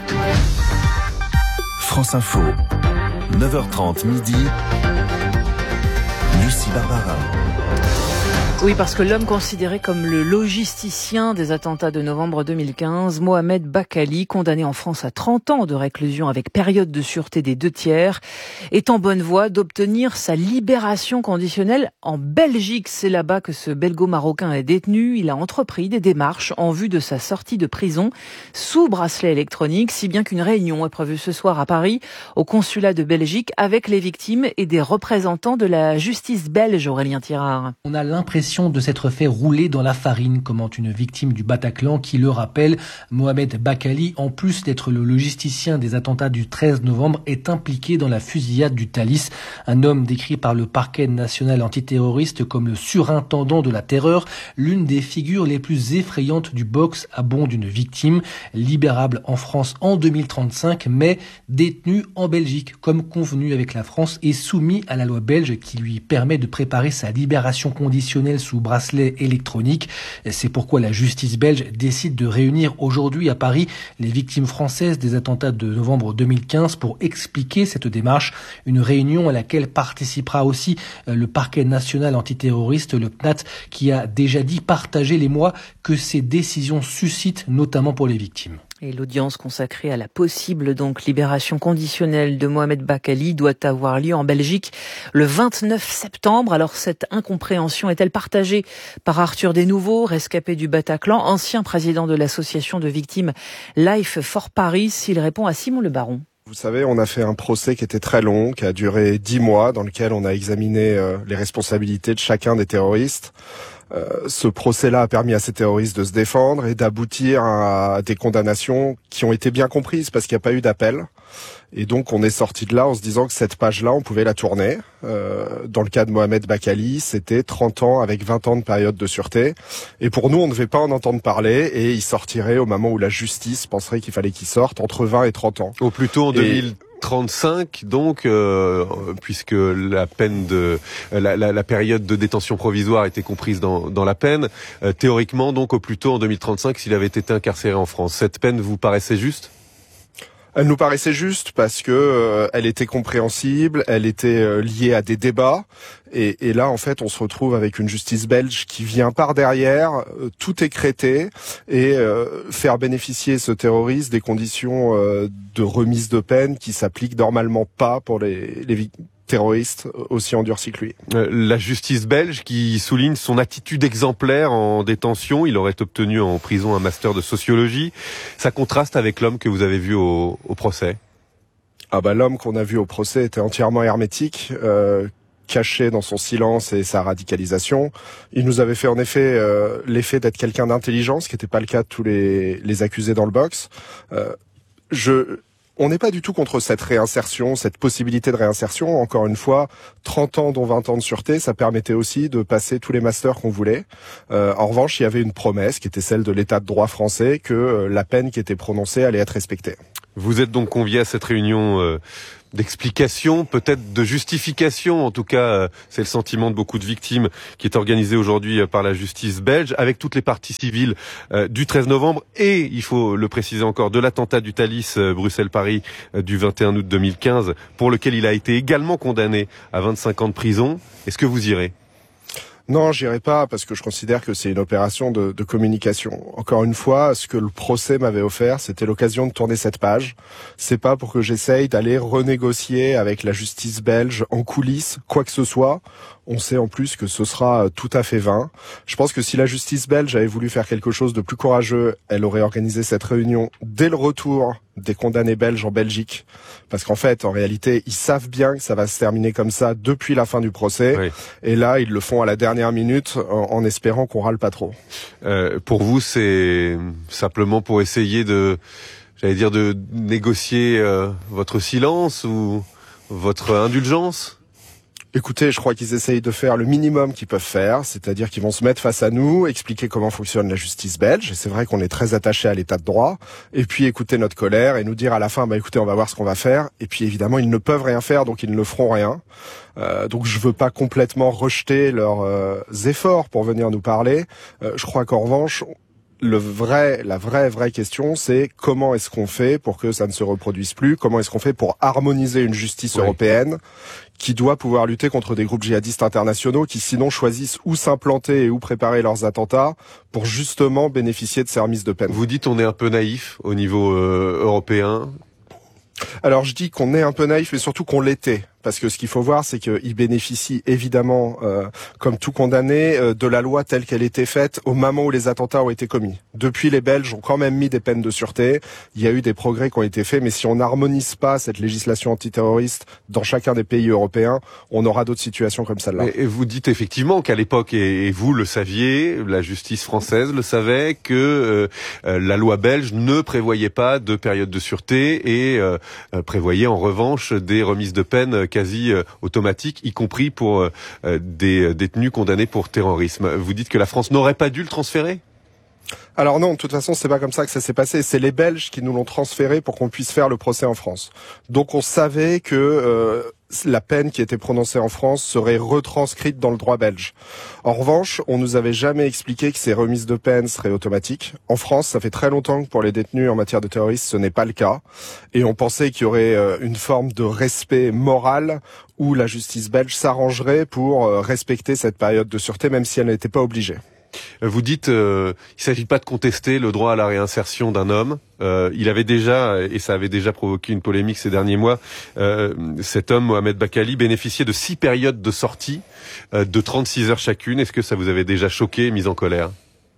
France Info, 9h30 midi. Lucie Barbara. Oui, parce que l'homme considéré comme le logisticien des attentats de novembre 2015, Mohamed Bakali, condamné en France à 30 ans de réclusion avec période de sûreté des 2/3, est en bonne voie d'obtenir sa libération conditionnelle en Belgique. C'est là-bas que ce belgo-marocain est détenu. Il a entrepris des démarches en vue de sa sortie de prison sous bracelet électronique, si bien qu'une réunion est prévue ce soir à Paris, au consulat de Belgique, avec les victimes et des représentants de la justice belge, Aurélien Tirard. On a l'impression de s'être fait rouler dans la farine, commente une victime du Bataclan qui le rappelle. Mohamed Bakali, en plus d'être le logisticien des attentats du 13 novembre, est impliqué dans la fusillade du Thalys, un homme décrit par le parquet national antiterroriste comme le surintendant de la terreur, l'une des figures les plus effrayantes du box à bon d'une victime, libérable en France en 2035, mais détenu en Belgique, comme convenu avec la France et soumis à la loi belge qui lui permet de préparer sa libération conditionnelle sous bracelet électronique. C'est pourquoi la justice belge décide de réunir aujourd'hui à Paris les victimes françaises des attentats de novembre 2015 pour expliquer cette démarche. Une réunion à laquelle participera aussi le parquet national antiterroriste, le PNAT, qui a déjà dit partager l'émoi que ces décisions suscitent, notamment pour les victimes. Et l'audience consacrée à la possible libération conditionnelle de Mohamed Bakali doit avoir lieu en Belgique le 29 septembre. Alors cette incompréhension est-elle partagée par Arthur Desnouveaux, rescapé du Bataclan, ancien président de l'association de victimes Life for Paris? Il répond à Simon Le Baron. Vous savez, on a fait un procès qui était très long, qui a duré 10 mois, dans lequel on a examiné les responsabilités de chacun des terroristes. Ce procès-là a permis à ces terroristes de se défendre et d'aboutir à des condamnations qui ont été bien comprises parce qu'il n'y a pas eu d'appel. Et donc on est sorti de là en se disant que cette page-là, on pouvait la tourner. Dans le cas de Mohamed Bakali, c'était 30 ans avec 20 ans de période de sûreté. Et pour nous, on ne devait pas en entendre parler et il sortirait au moment où la justice penserait qu'il fallait qu'il sorte, entre 20 et 30 ans. Au plus tôt en 2035, donc, puisque la peine la période de détention provisoire était comprise dans la peine, théoriquement, donc, au plus tôt en 2035, s'il avait été incarcéré en France. Cette peine vous paraissait juste ? Elle nous paraissait juste parce que elle était compréhensible, elle était liée à des débats. Et là, en fait, on se retrouve avec une justice belge qui vient par derrière, tout écrêter et faire bénéficier ce terroriste des conditions de remise de peine qui s'appliquent normalement pas pour les terroriste aussi endurci que lui. La justice belge qui souligne son attitude exemplaire en détention. Il aurait obtenu en prison un master de sociologie. Ça contraste avec l'homme que vous avez vu au procès. L'homme qu'on a vu au procès était entièrement hermétique, caché dans son silence et sa radicalisation. Il nous avait fait en effet l'effet d'être quelqu'un d'intelligent, ce qui n'était pas le cas de tous les accusés dans le box. On n'est pas du tout contre cette réinsertion, cette possibilité de réinsertion. Encore une fois, 30 ans dont 20 ans de sûreté, ça permettait aussi de passer tous les masters qu'on voulait. En revanche, il y avait une promesse qui était celle de l'état de droit français que la peine qui était prononcée allait être respectée. Vous êtes donc convié à cette réunion d'explication, peut-être de justification, en tout cas c'est le sentiment de beaucoup de victimes, qui est organisée aujourd'hui par la justice belge, avec toutes les parties civiles du 13 novembre et, il faut le préciser encore, de l'attentat du Thalys Bruxelles-Paris du 21 août 2015, pour lequel il a été également condamné à 25 ans de prison. Est-ce que vous irez ? Non, j'irai pas parce que je considère que c'est une opération de communication. Encore une fois, ce que le procès m'avait offert, c'était l'occasion de tourner cette page. C'est pas pour que j'essaye d'aller renégocier avec la justice belge en coulisses quoi que ce soit. On sait en plus que ce sera tout à fait vain. Je pense que si la justice belge avait voulu faire quelque chose de plus courageux, elle aurait organisé cette réunion dès le retour des condamnés belges en Belgique. Parce qu'en fait, en réalité, ils savent bien que ça va se terminer comme ça depuis la fin du procès. Oui. Et là, ils le font à la dernière minute en espérant qu'on râle pas trop. Pour vous, c'est simplement pour essayer de négocier votre silence ou votre indulgence ? Écoutez, je crois qu'ils essayent de faire le minimum qu'ils peuvent faire, c'est-à-dire qu'ils vont se mettre face à nous, expliquer comment fonctionne la justice belge, et c'est vrai qu'on est très attaché à l'état de droit, et puis écouter notre colère et nous dire à la fin, écoutez, on va voir ce qu'on va faire, et puis évidemment, ils ne peuvent rien faire, donc ils ne feront rien. Donc je veux pas complètement rejeter leurs efforts pour venir nous parler. Je crois qu'en revanche, la vraie question, c'est comment est-ce qu'on fait pour que ça ne se reproduise plus? Comment est-ce qu'on fait pour harmoniser une justice européenne qui doit pouvoir lutter contre des groupes djihadistes internationaux qui sinon choisissent où s'implanter et où préparer leurs attentats pour justement bénéficier de ces remises de peine? Vous dites on est un peu naïf au niveau européen. Alors je dis qu'on est un peu naïf, mais surtout qu'on l'était. Parce que ce qu'il faut voir, c'est qu'il bénéficie évidemment, comme tout condamné, de la loi telle qu'elle était faite au moment où les attentats ont été commis. Depuis, les Belges ont quand même mis des peines de sûreté. Il y a eu des progrès qui ont été faits, mais si on n'harmonise pas cette législation antiterroriste dans chacun des pays européens, on aura d'autres situations comme celle-là. Et vous dites effectivement qu'à l'époque, et vous le saviez, la justice française le savait, que la loi belge ne prévoyait pas de période de sûreté et prévoyait en revanche des remises de peine quasi automatique, y compris pour des détenus condamnés pour terrorisme. Vous dites que la France n'aurait pas dû le transférer ? Alors non, de toute façon, c'est pas comme ça que ça s'est passé. C'est les Belges qui nous l'ont transféré pour qu'on puisse faire le procès en France. Donc on savait que la peine qui était prononcée en France serait retranscrite dans le droit belge. En revanche, on nous avait jamais expliqué que ces remises de peine seraient automatiques. En France, ça fait très longtemps que pour les détenus en matière de terrorisme, ce n'est pas le cas. Et on pensait qu'il y aurait une forme de respect moral où la justice belge s'arrangerait pour respecter cette période de sûreté, même si elle n'était pas obligée. Vous dites, il ne s'agit pas de contester le droit à la réinsertion d'un homme. Il avait déjà, et ça avait déjà provoqué une polémique ces derniers mois, cet homme, Mohamed Bakali, bénéficiait de 6 périodes de sortie, de 36 heures chacune. Est-ce que ça vous avait déjà choqué, mis en colère ?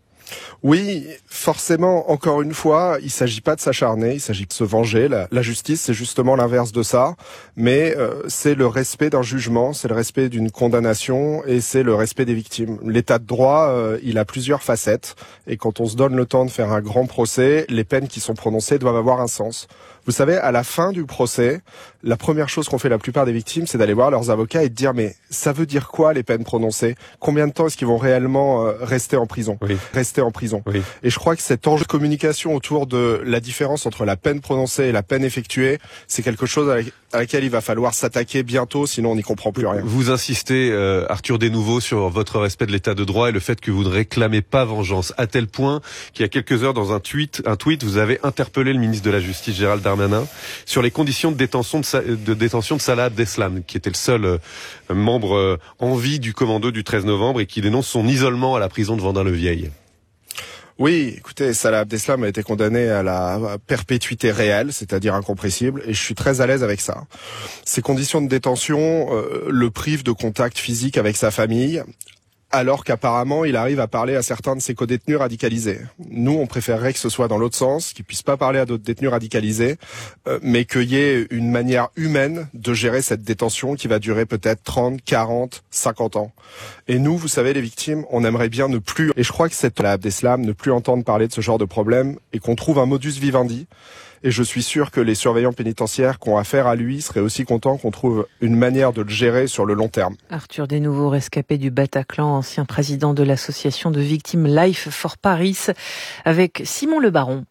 Oui, forcément, encore une fois, il s'agit pas de s'acharner, il s'agit de se venger. La justice, c'est justement l'inverse de ça, mais c'est le respect d'un jugement, c'est le respect d'une condamnation et c'est le respect des victimes. L'état de droit, il a plusieurs facettes et quand on se donne le temps de faire un grand procès, les peines qui sont prononcées doivent avoir un sens. Vous savez, à la fin du procès, la première chose qu'ont fait la plupart des victimes, c'est d'aller voir leurs avocats et de dire mais ça veut dire quoi les peines prononcées ? Combien de temps est-ce qu'ils vont réellement rester en prison ? prison. Oui. Et je crois que cet enjeu de communication autour de la différence entre la peine prononcée et la peine effectuée, c'est quelque chose à laquelle il va falloir s'attaquer bientôt, sinon on n'y comprend plus rien. Vous insistez, Arthur Desnouveau, sur votre respect de l'état de droit et le fait que vous ne réclamez pas vengeance, à tel point qu'il y a quelques heures, dans un tweet, vous avez interpellé le ministre de la Justice, Gérald Darmanin, sur les conditions de détention de Salah Abdeslam, qui était le seul membre en vie du commando du 13 novembre et qui dénonce son isolement à la prison de Vendin-le-Vieil. Oui, écoutez, Salah Abdeslam a été condamné à la perpétuité réelle, c'est-à-dire incompressible, et je suis très à l'aise avec ça. Ces conditions de détention le privent de contact physique avec sa famille, alors qu'apparemment, il arrive à parler à certains de ses codétenus radicalisés. Nous, on préférerait que ce soit dans l'autre sens, qu'il puisse pas parler à d'autres détenus radicalisés, mais qu'il y ait une manière humaine de gérer cette détention qui va durer peut-être 30, 40, 50 ans. Et nous, vous savez, les victimes, on aimerait bien ne plus, et je crois que c'est Salah Abdeslam, ne plus entendre parler de ce genre de problème, et qu'on trouve un modus vivendi. Et je suis sûr que les surveillants pénitentiaires qui ont affaire à lui seraient aussi contents qu'on trouve une manière de le gérer sur le long terme. Arthur Desnouveau, rescapé du Bataclan, ancien président de l'association de victimes Life for Paris, avec Simon Le Baron.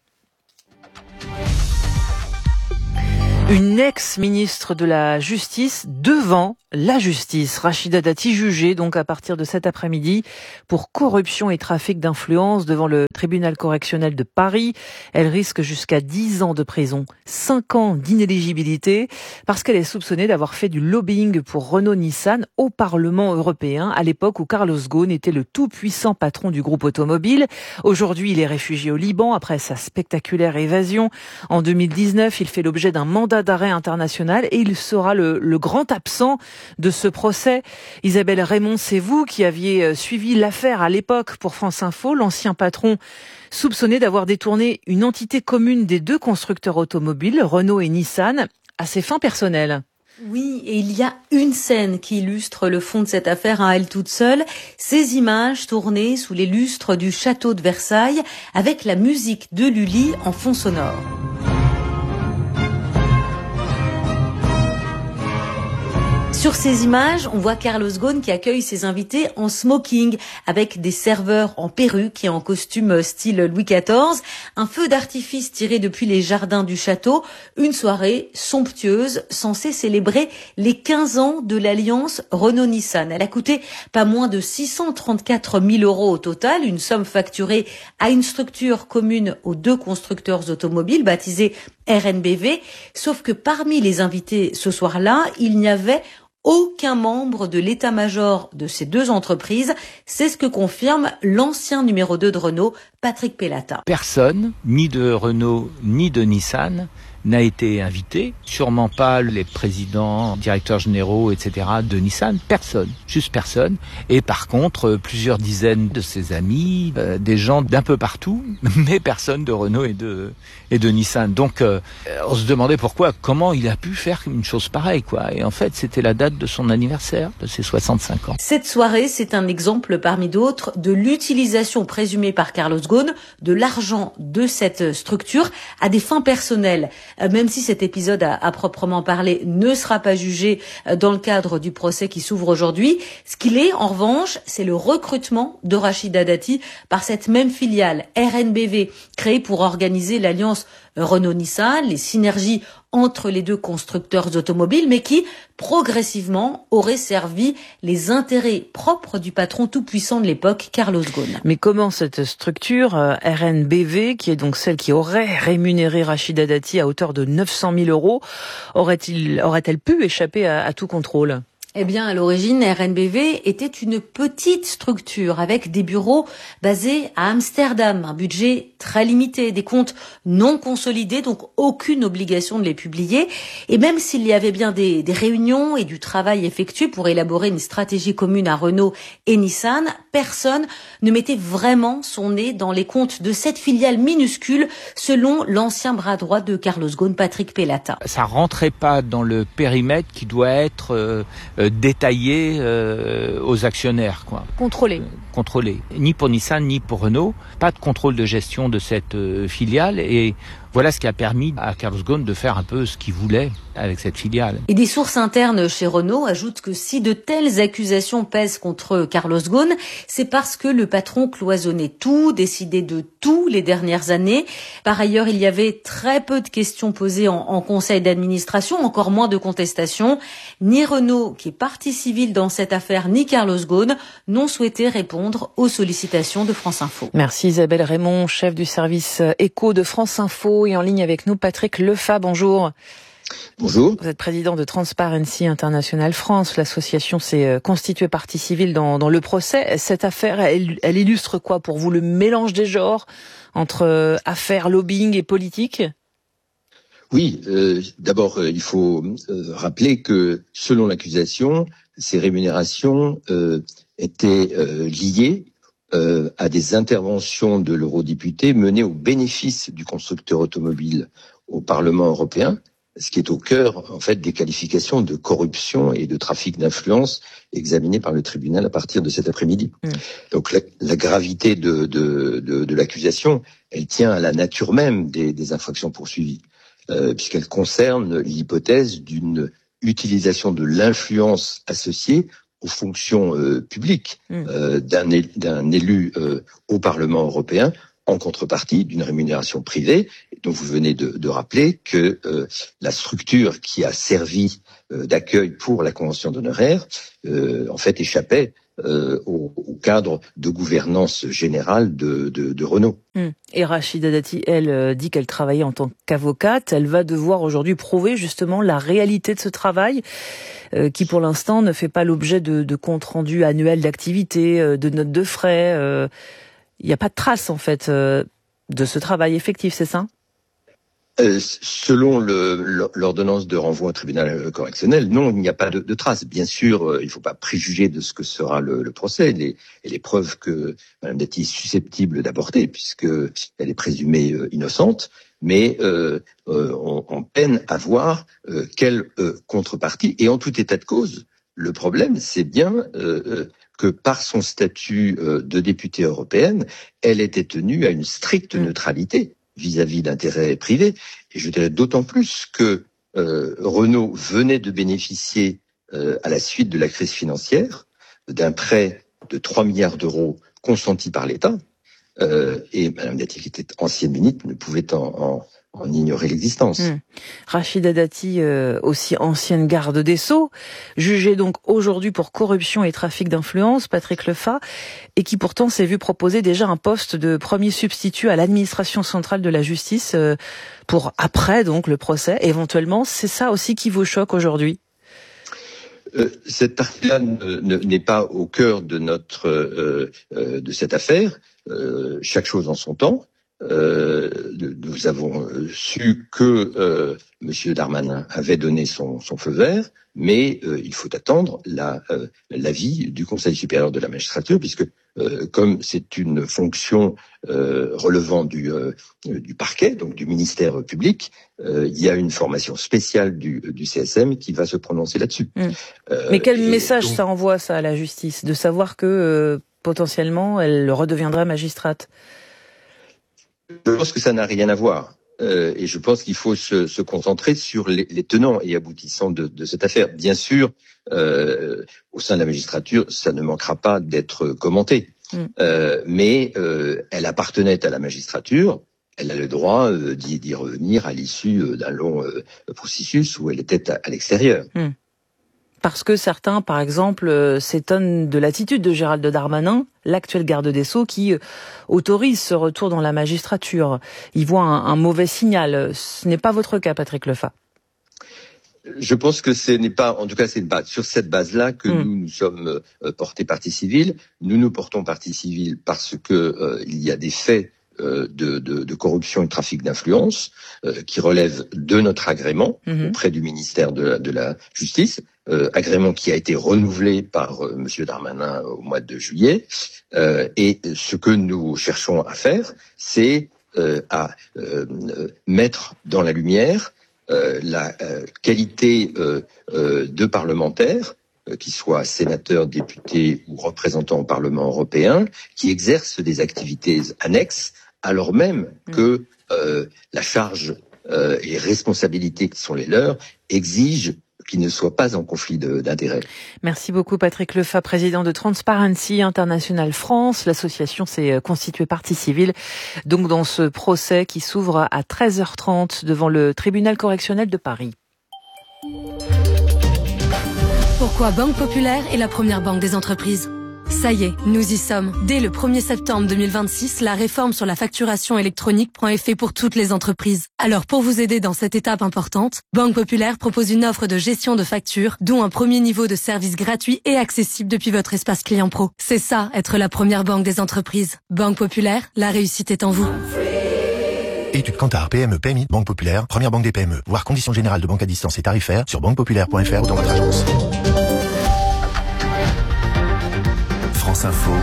Une ex-ministre de la Justice devant la justice. Rachida Dati jugée donc à partir de cet après-midi pour corruption et trafic d'influence devant le tribunal correctionnel de Paris. Elle risque jusqu'à 10 ans de prison, 5 ans d'inéligibilité parce qu'elle est soupçonnée d'avoir fait du lobbying pour Renault-Nissan au Parlement européen à l'époque où Carlos Ghosn était le tout-puissant patron du groupe automobile. Aujourd'hui, il est réfugié au Liban après sa spectaculaire évasion. En 2019, il fait l'objet d'un mandat d'arrêt international et il sera le grand absent de ce procès. Isabelle Raymond, c'est vous qui aviez suivi l'affaire à l'époque pour France Info. L'ancien patron soupçonné d'avoir détourné une entité commune des deux constructeurs automobiles, Renault et Nissan, à ses fins personnelles. Oui, et il y a une scène qui illustre le fond de cette affaire à elle toute seule. Ces images tournées sous les lustres du château de Versailles avec la musique de Lully en fond sonore. Sur ces images, on voit Carlos Ghosn qui accueille ses invités en smoking, avec des serveurs en perruque et en costume style Louis XIV, un feu d'artifice tiré depuis les jardins du château, une soirée somptueuse censée célébrer les 15 ans de l'alliance Renault-Nissan. Elle a coûté pas moins de 634 000 € au total, une somme facturée à une structure commune aux deux constructeurs automobiles, baptisée RNBV, sauf que parmi les invités ce soir-là, il n'y avait aucun membre de l'état-major de ces deux entreprises. C'est ce que confirme l'ancien numéro 2 de Renault, Patrick Pellata. Personne, ni de Renault, ni de Nissan, n'a été invité. Sûrement pas les présidents, directeurs généraux, etc. de Nissan. Personne. Juste personne. Et par contre, plusieurs dizaines de ses amis, des gens d'un peu partout, mais personne de Renault et de Nissan. Donc, on se demandait comment il a pu faire une chose pareille, quoi. Et en fait, c'était la date de son anniversaire, de ses 65 ans. Cette soirée, c'est un exemple parmi d'autres de l'utilisation présumée par Carlos Ghosn de l'argent de cette structure à des fins personnelles. Même si cet épisode à proprement parler ne sera pas jugé dans le cadre du procès qui s'ouvre aujourd'hui, ce qu'il est en revanche, c'est le recrutement de Rachida Dati par cette même filiale RNBV créée pour organiser l'alliance Renault-Nissan, les synergies entre les deux constructeurs automobiles, mais qui, progressivement, aurait servi les intérêts propres du patron tout-puissant de l'époque, Carlos Ghosn. Mais comment cette structure, RNBV, qui est donc celle qui aurait rémunéré Rachida Dati à hauteur de 900 000 €, aurait-elle pu échapper à tout contrôle ? Eh bien, à l'origine, RNBV était une petite structure avec des bureaux basés à Amsterdam, un budget très limité, des comptes non consolidés, donc aucune obligation de les publier. Et même s'il y avait bien des réunions et du travail effectué pour élaborer une stratégie commune à Renault et Nissan, personne ne mettait vraiment son nez dans les comptes de cette filiale minuscule, selon l'ancien bras droit de Carlos Ghosn, Patrick Pellata. Ça rentrait pas dans le périmètre qui doit être détaillé aux actionnaires, quoi. Contrôlé. Ni pour Nissan, ni pour Renault. Pas de contrôle de gestion de cette filiale et Voilà ce qui a permis à Carlos Ghosn de faire un peu ce qu'il voulait avec cette filiale. Et des sources internes chez Renault ajoutent que si de telles accusations pèsent contre Carlos Ghosn, c'est parce que le patron cloisonnait tout, décidait de tout les dernières années. Par ailleurs, il y avait très peu de questions posées en conseil d'administration, encore moins de contestations. Ni Renault, qui est partie civile dans cette affaire, ni Carlos Ghosn n'ont souhaité répondre aux sollicitations de France Info. Merci Isabelle Raymond, chef du service éco de France Info, et en ligne avec nous Patrick Lefat. Bonjour. Bonjour. Vous êtes président de Transparency International France. L'association s'est constituée partie civile dans le procès. Cette affaire, elle illustre quoi pour vous? Le mélange des genres entre affaires lobbying et politique? Oui, d'abord, il faut rappeler que, selon l'accusation, ces rémunérations étaient liées à des interventions de l'eurodéputé menées au bénéfice du constructeur automobile au Parlement européen, ce qui est au cœur, en fait, des qualifications de corruption et de trafic d'influence examinées par le tribunal à partir de cet après-midi. Donc, la gravité de l'accusation, elle tient à la nature même des infractions poursuivies, puisqu'elle concerne l'hypothèse d'une utilisation de l'influence associée aux fonctions publiques d'un élu au Parlement européen en contrepartie d'une rémunération privée. Donc vous venez de rappeler que la structure qui a servi d'accueil pour la convention d'honoraires en fait échappait au cadre de gouvernance générale de Renault. Et Rachida Dati, elle dit qu'elle travaillait en tant qu'avocate. Elle va devoir aujourd'hui prouver justement la réalité de ce travail qui pour l'instant ne fait pas l'objet de comptes rendus annuels d'activité, de notes de frais. Il n'y a pas de trace en fait de ce travail effectif, c'est ça? Selon l'ordonnance de renvoi au tribunal correctionnel, non, il n'y a pas de traces. Bien sûr, il ne faut pas préjuger de ce que sera le procès et les preuves que Mme Dati est susceptible d'apporter, puisqu'elle est présumée innocente, mais on peine à voir quelle contrepartie. Et en tout état de cause, le problème, c'est bien que par son statut de députée européenne, elle était tenue à une stricte neutralité vis-à-vis d'intérêts privés. Et je dirais d'autant plus que Renault venait de bénéficier, à la suite de la crise financière, d'un prêt de 3 milliards d'euros consenti par l'État. Et Mme Dati, qui était ancienne ministre, ne pouvait en ignorer l'existence. Rachida Dati, aussi ancienne garde des Sceaux, jugée donc aujourd'hui pour corruption et trafic d'influence, Patrick Lefat, et qui pourtant s'est vu proposer déjà un poste de premier substitut à l'administration centrale de la justice pour après donc le procès. Éventuellement, c'est ça aussi qui vous choque aujourd'hui? Cette partie-là n'est pas au cœur de de cette affaire. Chaque chose en son temps. Nous avons su que M. Darmanin avait donné son feu vert, mais il faut attendre l'avis du Conseil supérieur de la magistrature, puisque comme c'est une fonction relevant du parquet, donc du ministère public, il y a une formation spéciale du CSM qui va se prononcer là-dessus. Mais quel message ça envoie, ça, à la justice, de savoir que potentiellement elle redeviendra magistrate? Je pense que ça n'a rien à voir. Et je pense qu'il faut se concentrer sur les tenants et aboutissants de cette affaire. Bien sûr, au sein de la magistrature, ça ne manquera pas d'être commenté. Mais elle appartenait à la magistrature. Elle a le droit d'y revenir à l'issue d'un long processus où elle était à l'extérieur. Parce que certains, par exemple, s'étonnent de l'attitude de Gérald Darmanin, l'actuel garde des Sceaux, qui autorise ce retour dans la magistrature. Il voit un mauvais signal. Ce n'est pas votre cas, Patrick Lefat. Je pense que ce n'est pas, en tout cas, c'est sur cette base-là que nous sommes portés partie civile. Nous nous portons partie civile parce que il y a des faits de corruption et de trafic d'influence qui relèvent de notre agrément auprès du ministère de la Justice. Agrément qui a été renouvelé par Monsieur Darmanin au mois de juillet. Et ce que nous cherchons à faire, c'est à mettre dans la lumière la qualité de parlementaires, qu'ils soient sénateurs, députés ou représentants au Parlement européen, qui exercent des activités annexes alors même que la charge et les responsabilités qui sont les leurs exigent qu'ils ne soient pas en conflit d'intérêts. Merci beaucoup Patrick Lefat, président de Transparency International France. L'association s'est constituée partie civile donc dans ce procès qui s'ouvre à 13h30 devant le tribunal correctionnel de Paris. Pourquoi Banque Populaire est la première banque des entreprises ? Ça y est, nous y sommes. Dès le 1er septembre 2026, la réforme sur la facturation électronique prend effet pour toutes les entreprises. Alors pour vous aider dans cette étape importante, Banque Populaire propose une offre de gestion de factures, dont un premier niveau de service gratuit et accessible depuis votre espace client pro. C'est ça, être la première banque des entreprises. Banque Populaire, la réussite est en vous. Étude Kantar, PME, PMI, Banque Populaire, première banque des PME. Voir conditions générales de banque à distance et tarifaires sur banquepopulaire.fr ou dans votre agence. France Info,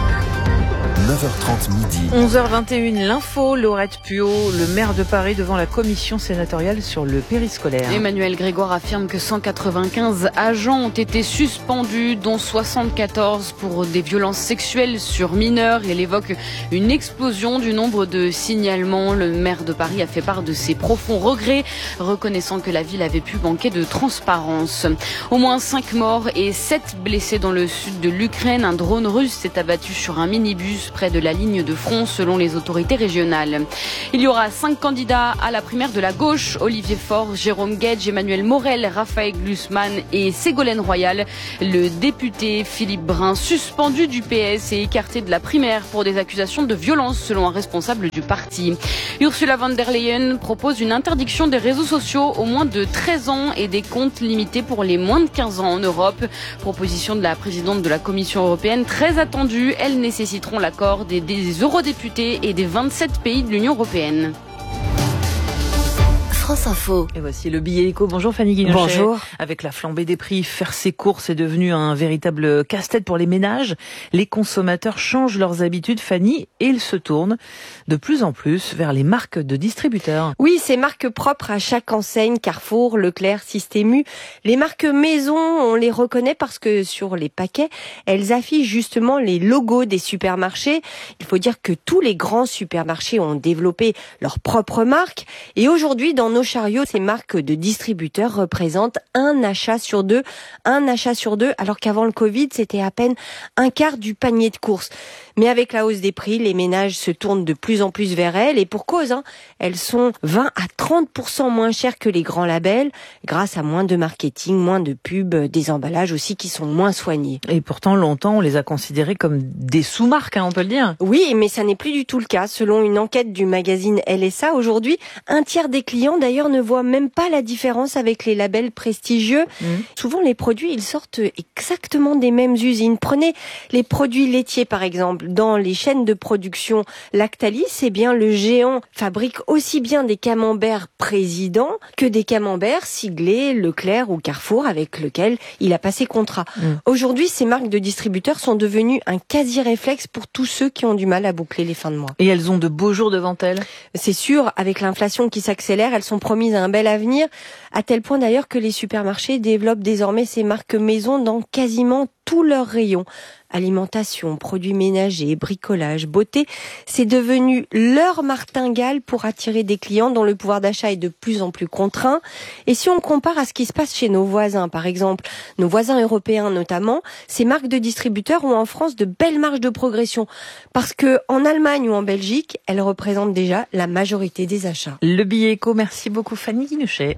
9h30 midi. 11h21, l'info, Laurette Puot, le maire de Paris devant la commission sénatoriale sur le périscolaire. Emmanuel Grégoire affirme que 195 agents ont été suspendus, dont 74 pour des violences sexuelles sur mineurs. Il évoque une explosion du nombre de signalements. Le maire de Paris a fait part de ses profonds regrets, reconnaissant que la ville avait pu manquer de transparence. Au moins 5 morts et 7 blessés dans le sud de l'Ukraine. Un drone russe s'est abattu sur un minibus près de la ligne de front selon les autorités régionales. Il y aura 5 candidats à la primaire de la gauche: Olivier Faure, Jérôme Guedj, Emmanuel Morel, Raphaël Glucksmann et Ségolène Royal. Le député Philippe Brun, suspendu du PS et écarté de la primaire pour des accusations de violence selon un responsable du parti. Ursula von der Leyen propose une interdiction des réseaux sociaux aux moins de 13 ans et des comptes limités pour les moins de 15 ans en Europe. Proposition de la présidente de la Commission européenne très attendue. Elles nécessiteront l'accord des eurodéputés et des 27 pays de l'Union européenne. France Info. Et voici le billet éco. Bonjour Fanny Guinochet. Bonjour. Avec la flambée des prix, faire ses courses est devenu un véritable casse-tête pour les ménages. Les consommateurs changent leurs habitudes, Fanny, et ils se tournent de plus en plus vers les marques de distributeurs. Oui, ces marques propres à chaque enseigne, Carrefour, Leclerc, Système U. Les marques maison, on les reconnaît parce que sur les paquets, elles affichent justement les logos des supermarchés. Il faut dire que tous les grands supermarchés ont développé leur propre marque. Et aujourd'hui, dans nos chariots, ces marques de distributeurs représentent un achat sur deux, alors qu'avant le Covid, c'était à peine un quart du panier de courses. Mais avec la hausse des prix, les ménages se tournent de plus en plus vers elles, et pour cause, elles sont 20 à 30% moins chères que les grands labels, grâce à moins de marketing, moins de pubs, des emballages aussi qui sont moins soignés. Et pourtant, longtemps, on les a considérées comme des sous-marques, on peut le dire. Oui, mais ça n'est plus du tout le cas. Selon une enquête du magazine LSA, aujourd'hui, un tiers des clients d'ailleurs ne voient même pas la différence avec les labels prestigieux. Souvent, les produits, ils sortent exactement des mêmes usines. Prenez les produits laitiers, par exemple. Dans les chaînes de production Lactalis, eh bien, le géant fabrique aussi bien des camemberts Président que des camemberts siglés Leclerc ou Carrefour avec lequel il a passé contrat. Aujourd'hui, ces marques de distributeurs sont devenues un quasi-réflexe pour tous ceux qui ont du mal à boucler les fins de mois. Et elles ont de beaux jours devant elles. C'est sûr, avec l'inflation qui s'accélère, elles sont promises à un bel avenir, à tel point d'ailleurs que les supermarchés développent désormais ces marques maison dans quasiment tous leurs rayons. Alimentation, produits ménagers, bricolage, beauté, c'est devenu leur martingale pour attirer des clients dont le pouvoir d'achat est de plus en plus contraint. Et si on compare à ce qui se passe chez nos voisins, par exemple, nos voisins européens notamment, ces marques de distributeurs ont en France de belles marges de progression. Parce que en Allemagne ou en Belgique, elles représentent déjà la majorité des achats. Le billet éco, merci beaucoup Fanny Guinochet.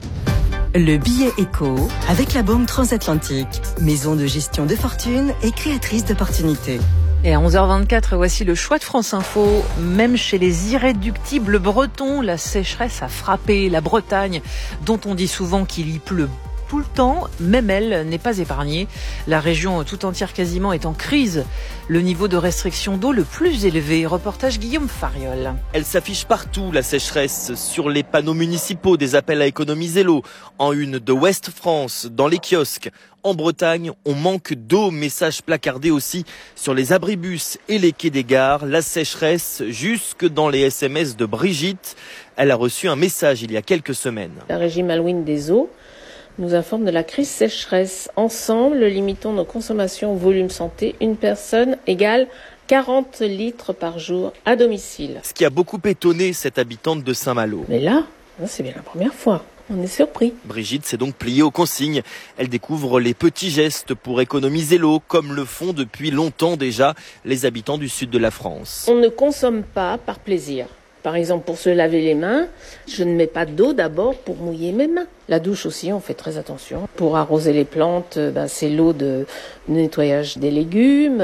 Le billet éco avec la Banque Transatlantique, maison de gestion de fortune et créatrice d'opportunités. Et à 11h24, voici le choix de France Info. Même chez les irréductibles bretons, la sécheresse a frappé la Bretagne, dont on dit souvent qu'il y pleut tout le temps, même elle n'est pas épargnée. La région tout entière quasiment est en crise. Le niveau de restriction d'eau le plus élevé. Reportage Guillaume Fariol. Elle s'affiche partout, la sécheresse, sur les panneaux municipaux, des appels à économiser l'eau, en une de Ouest France, dans les kiosques. En Bretagne, on manque d'eau, message placardé aussi sur les abribus et les quais des gares. La sécheresse jusque dans les SMS de Brigitte. Elle a reçu un message il y a quelques semaines. La régie Malouine des eaux nous informe de la crise sécheresse. Ensemble, limitons nos consommations au volume santé. Une personne égale 40 litres par jour à domicile. Ce qui a beaucoup étonné cette habitante de Saint-Malo. Mais là, c'est bien la première fois. On est surpris. Brigitte s'est donc pliée aux consignes. Elle découvre les petits gestes pour économiser l'eau, comme le font depuis longtemps déjà les habitants du sud de la France. On ne consomme pas par plaisir. Par exemple, pour se laver les mains, je ne mets pas d'eau d'abord pour mouiller mes mains. La douche aussi, on fait très attention. Pour arroser les plantes, c'est l'eau de nettoyage des légumes.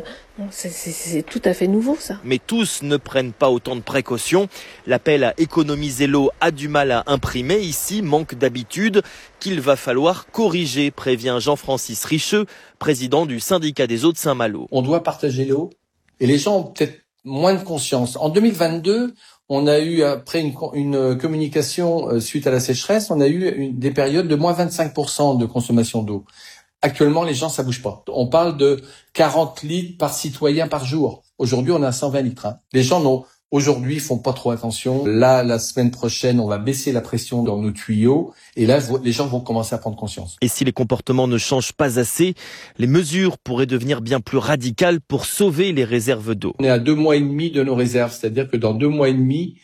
C'est tout à fait nouveau, ça. Mais tous ne prennent pas autant de précautions. L'appel à économiser l'eau a du mal à imprimer. Ici, manque d'habitude qu'il va falloir corriger, prévient Jean-Francis Richeux, président du syndicat des eaux de Saint-Malo. On doit partager l'eau et les gens ont peut-être moins de conscience. En 2022, on a eu, après une communication suite à la sécheresse, on a eu des périodes de moins 25% de consommation d'eau. Actuellement, les gens, ça bouge pas. On parle de 40 litres par citoyen par jour. Aujourd'hui, on est à 120 litres. Les gens aujourd'hui font pas trop attention. Là, la semaine prochaine, on va baisser la pression dans nos tuyaux. Et là, les gens vont commencer à prendre conscience. Et si les comportements ne changent pas assez, les mesures pourraient devenir bien plus radicales pour sauver les réserves d'eau. On est à 2 mois et demi de nos réserves. C'est-à-dire que dans 2 mois et demi,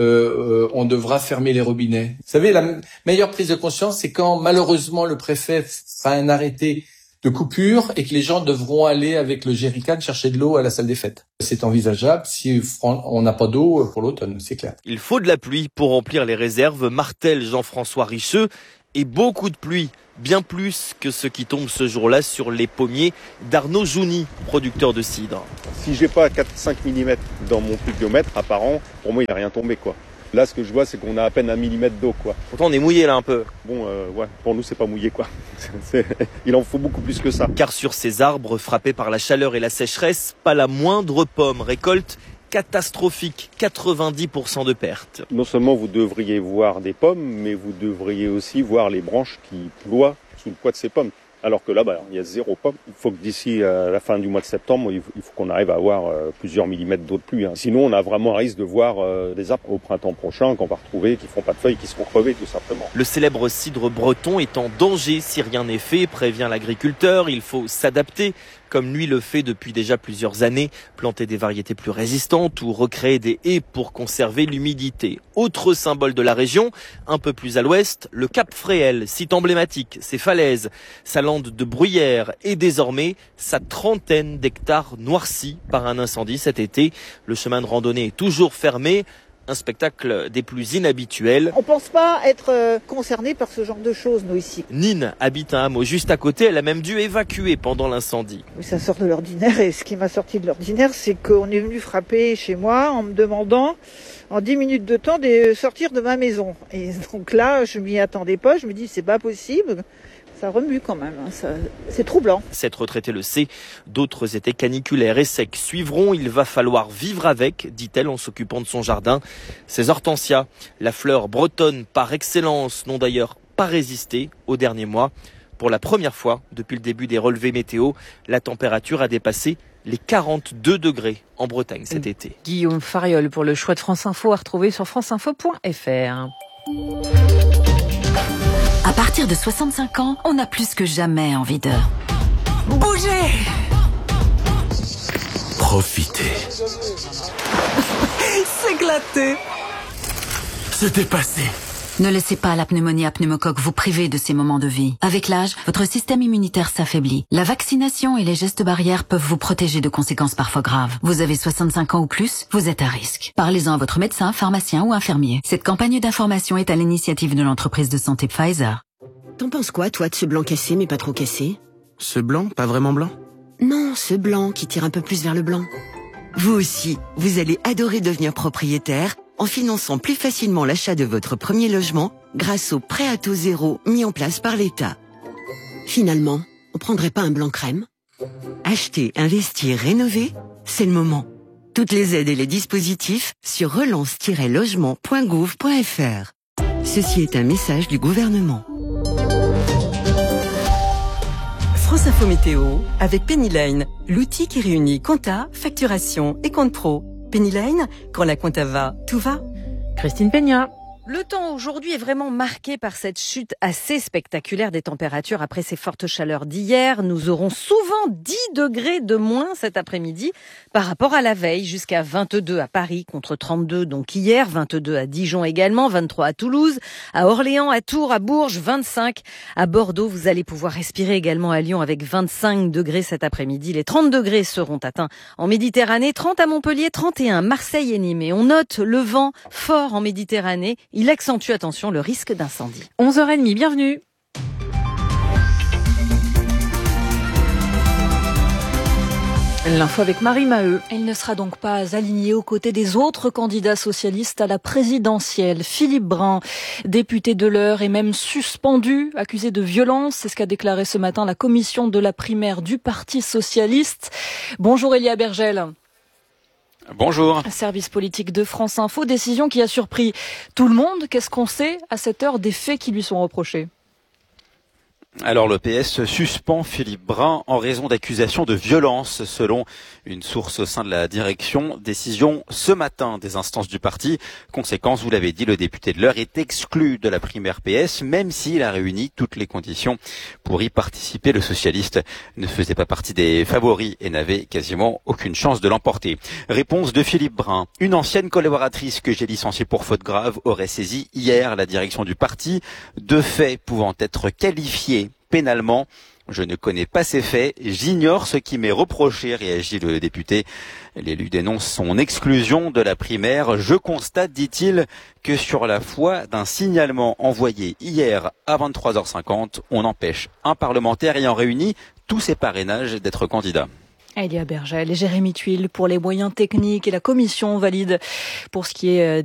on devra fermer les robinets. Vous savez, la meilleure prise de conscience, c'est quand malheureusement le préfet fait un arrêté de coupure et que les gens devront aller avec le jerrycan chercher de l'eau à la salle des fêtes. C'est envisageable si on n'a pas d'eau pour l'automne, c'est clair. Il faut de la pluie pour remplir les réserves, martèle Jean-François Richeux, et beaucoup de pluie, bien plus que ce qui tombe ce jour-là sur les pommiers d'Arnaud Jouni, producteur de cidre. Si j'ai pas 4-5 mm dans mon pluviomètre apparent, pour moi il n'y a rien tombé quoi. Là, ce que je vois, c'est qu'on a à peine 1 millimètre d'eau, quoi. Pourtant, on est mouillé, là, un peu. Bon, ouais, pour nous, c'est pas mouillé, quoi. Il en faut beaucoup plus que ça. Car sur ces arbres, frappés par la chaleur et la sécheresse, pas la moindre pomme. Récolte catastrophique, 90% de pertes. Non seulement vous devriez voir des pommes, mais vous devriez aussi voir les branches qui ploient sous le poids de ces pommes. Alors que là, il y a 0 pomme. Il faut que d'ici la fin du mois de septembre, il faut qu'on arrive à avoir plusieurs millimètres d'eau de pluie. Sinon, on a vraiment un risque de voir des arbres au printemps prochain qu'on va retrouver, qui font pas de feuilles, qui seront crevés tout simplement. Le célèbre cidre breton est en danger si rien n'est fait, prévient l'agriculteur. Il faut s'adapter, comme lui le fait depuis déjà plusieurs années, planter des variétés plus résistantes ou recréer des haies pour conserver l'humidité. Autre symbole de la région, un peu plus à l'ouest, le Cap Fréhel, site emblématique, ses falaises, sa lande de bruyère et désormais sa trentaine d'hectares noircis par un incendie cet été. Le chemin de randonnée est toujours fermé. Un spectacle des plus inhabituels. On pense pas être concerné par ce genre de choses, nous, ici. Nine habite un hameau juste à côté. Elle a même dû évacuer pendant l'incendie. Oui, ça sort de l'ordinaire. Et ce qui m'a sorti de l'ordinaire, c'est qu'on est venu frapper chez moi en me demandant, en 10 minutes de temps, de sortir de ma maison. Et donc là, je m'y attendais pas. Je me dis, c'est pas possible. Ça remue quand même, c'est troublant. Cette retraitée le sait, d'autres étés caniculaires et secs suivront. Il va falloir vivre avec, dit-elle en s'occupant de son jardin. Ces hortensias, la fleur bretonne par excellence, n'ont d'ailleurs pas résisté aux derniers mois. Pour la première fois depuis le début des relevés météo, la température a dépassé les 42 degrés en Bretagne cet été. Guillaume Fariol pour le choix de France Info à retrouver sur franceinfo.fr. À partir de 65 ans, on a plus que jamais envie de bouger. Profiter. S'éclater. Se dépasser. Ne laissez pas la pneumonie à pneumocoque vous priver de ces moments de vie. Avec l'âge, votre système immunitaire s'affaiblit. La vaccination et les gestes barrières peuvent vous protéger de conséquences parfois graves. Vous avez 65 ans ou plus, vous êtes à risque. Parlez-en à votre médecin, pharmacien ou infirmier. Cette campagne d'information est à l'initiative de l'entreprise de santé Pfizer. T'en penses quoi, toi, de ce blanc cassé mais pas trop cassé? Ce blanc, pas vraiment blanc? Non, ce blanc qui tire un peu plus vers le blanc. Vous aussi, vous allez adorer devenir propriétaire en finançant plus facilement l'achat de votre premier logement grâce au prêt à taux zéro mis en place par l'État. Finalement, on prendrait pas un blanc crème? Acheter, investir, rénover, c'est le moment. Toutes les aides et les dispositifs sur relance-logement.gouv.fr. Ceci est un message du gouvernement. France Info Météo avec Pennyline, l'outil qui réunit compta, facturation et compte pro. Pennyline, quand la compta va, tout va. Christine Peña. Le temps aujourd'hui est vraiment marqué par cette chute assez spectaculaire des températures après ces fortes chaleurs d'hier. Nous aurons souvent 10 degrés de moins cet après-midi par rapport à la veille, jusqu'à 22 à Paris contre 32 donc hier, 22 à Dijon également, 23 à Toulouse, à Orléans, à Tours, à Bourges, 25 à Bordeaux. Vous allez pouvoir respirer également à Lyon avec 25 degrés cet après-midi. Les 30 degrés seront atteints en Méditerranée, 30 à Montpellier, 31 à Marseille et Nîmes. Et on note le vent fort en Méditerranée. Il accentue, attention, le risque d'incendie. 11h30, bienvenue. L'info avec Marie Maheu. Il ne sera donc pas aligné aux côtés des autres candidats socialistes à la présidentielle. Philippe Brun, député de l'Eure, est même suspendu, accusé de violence. C'est ce qu'a déclaré ce matin la commission de la primaire du Parti socialiste. Bonjour Elia Bergel. Bonjour. Service politique de France Info, décision qui a surpris tout le monde. Qu'est-ce qu'on sait à cette heure des faits qui lui sont reprochés ? Alors le PS suspend Philippe Brun en raison d'accusations de violence selon une source au sein de la direction. Décision ce matin des instances du parti. Conséquence, vous l'avez dit, le député de l'Eure est exclu de la primaire PS, même s'il a réuni toutes les conditions pour y participer. Le socialiste ne faisait pas partie des favoris et n'avait quasiment aucune chance de l'emporter. Réponse de Philippe Brun. Une ancienne collaboratrice que j'ai licenciée pour faute grave aurait saisi hier la direction du parti. De faits pouvant être qualifiés pénalement. Je ne connais pas ces faits, j'ignore ce qui m'est reproché, réagit le député. L'élu dénonce son exclusion de la primaire. Je constate, dit-il, que sur la foi d'un signalement envoyé hier à 23h50, on empêche un parlementaire ayant réuni tous ses parrainages d'être candidat. Elia Bergel et Jérémy Tuile pour les moyens techniques et la commission valide pour ce qui est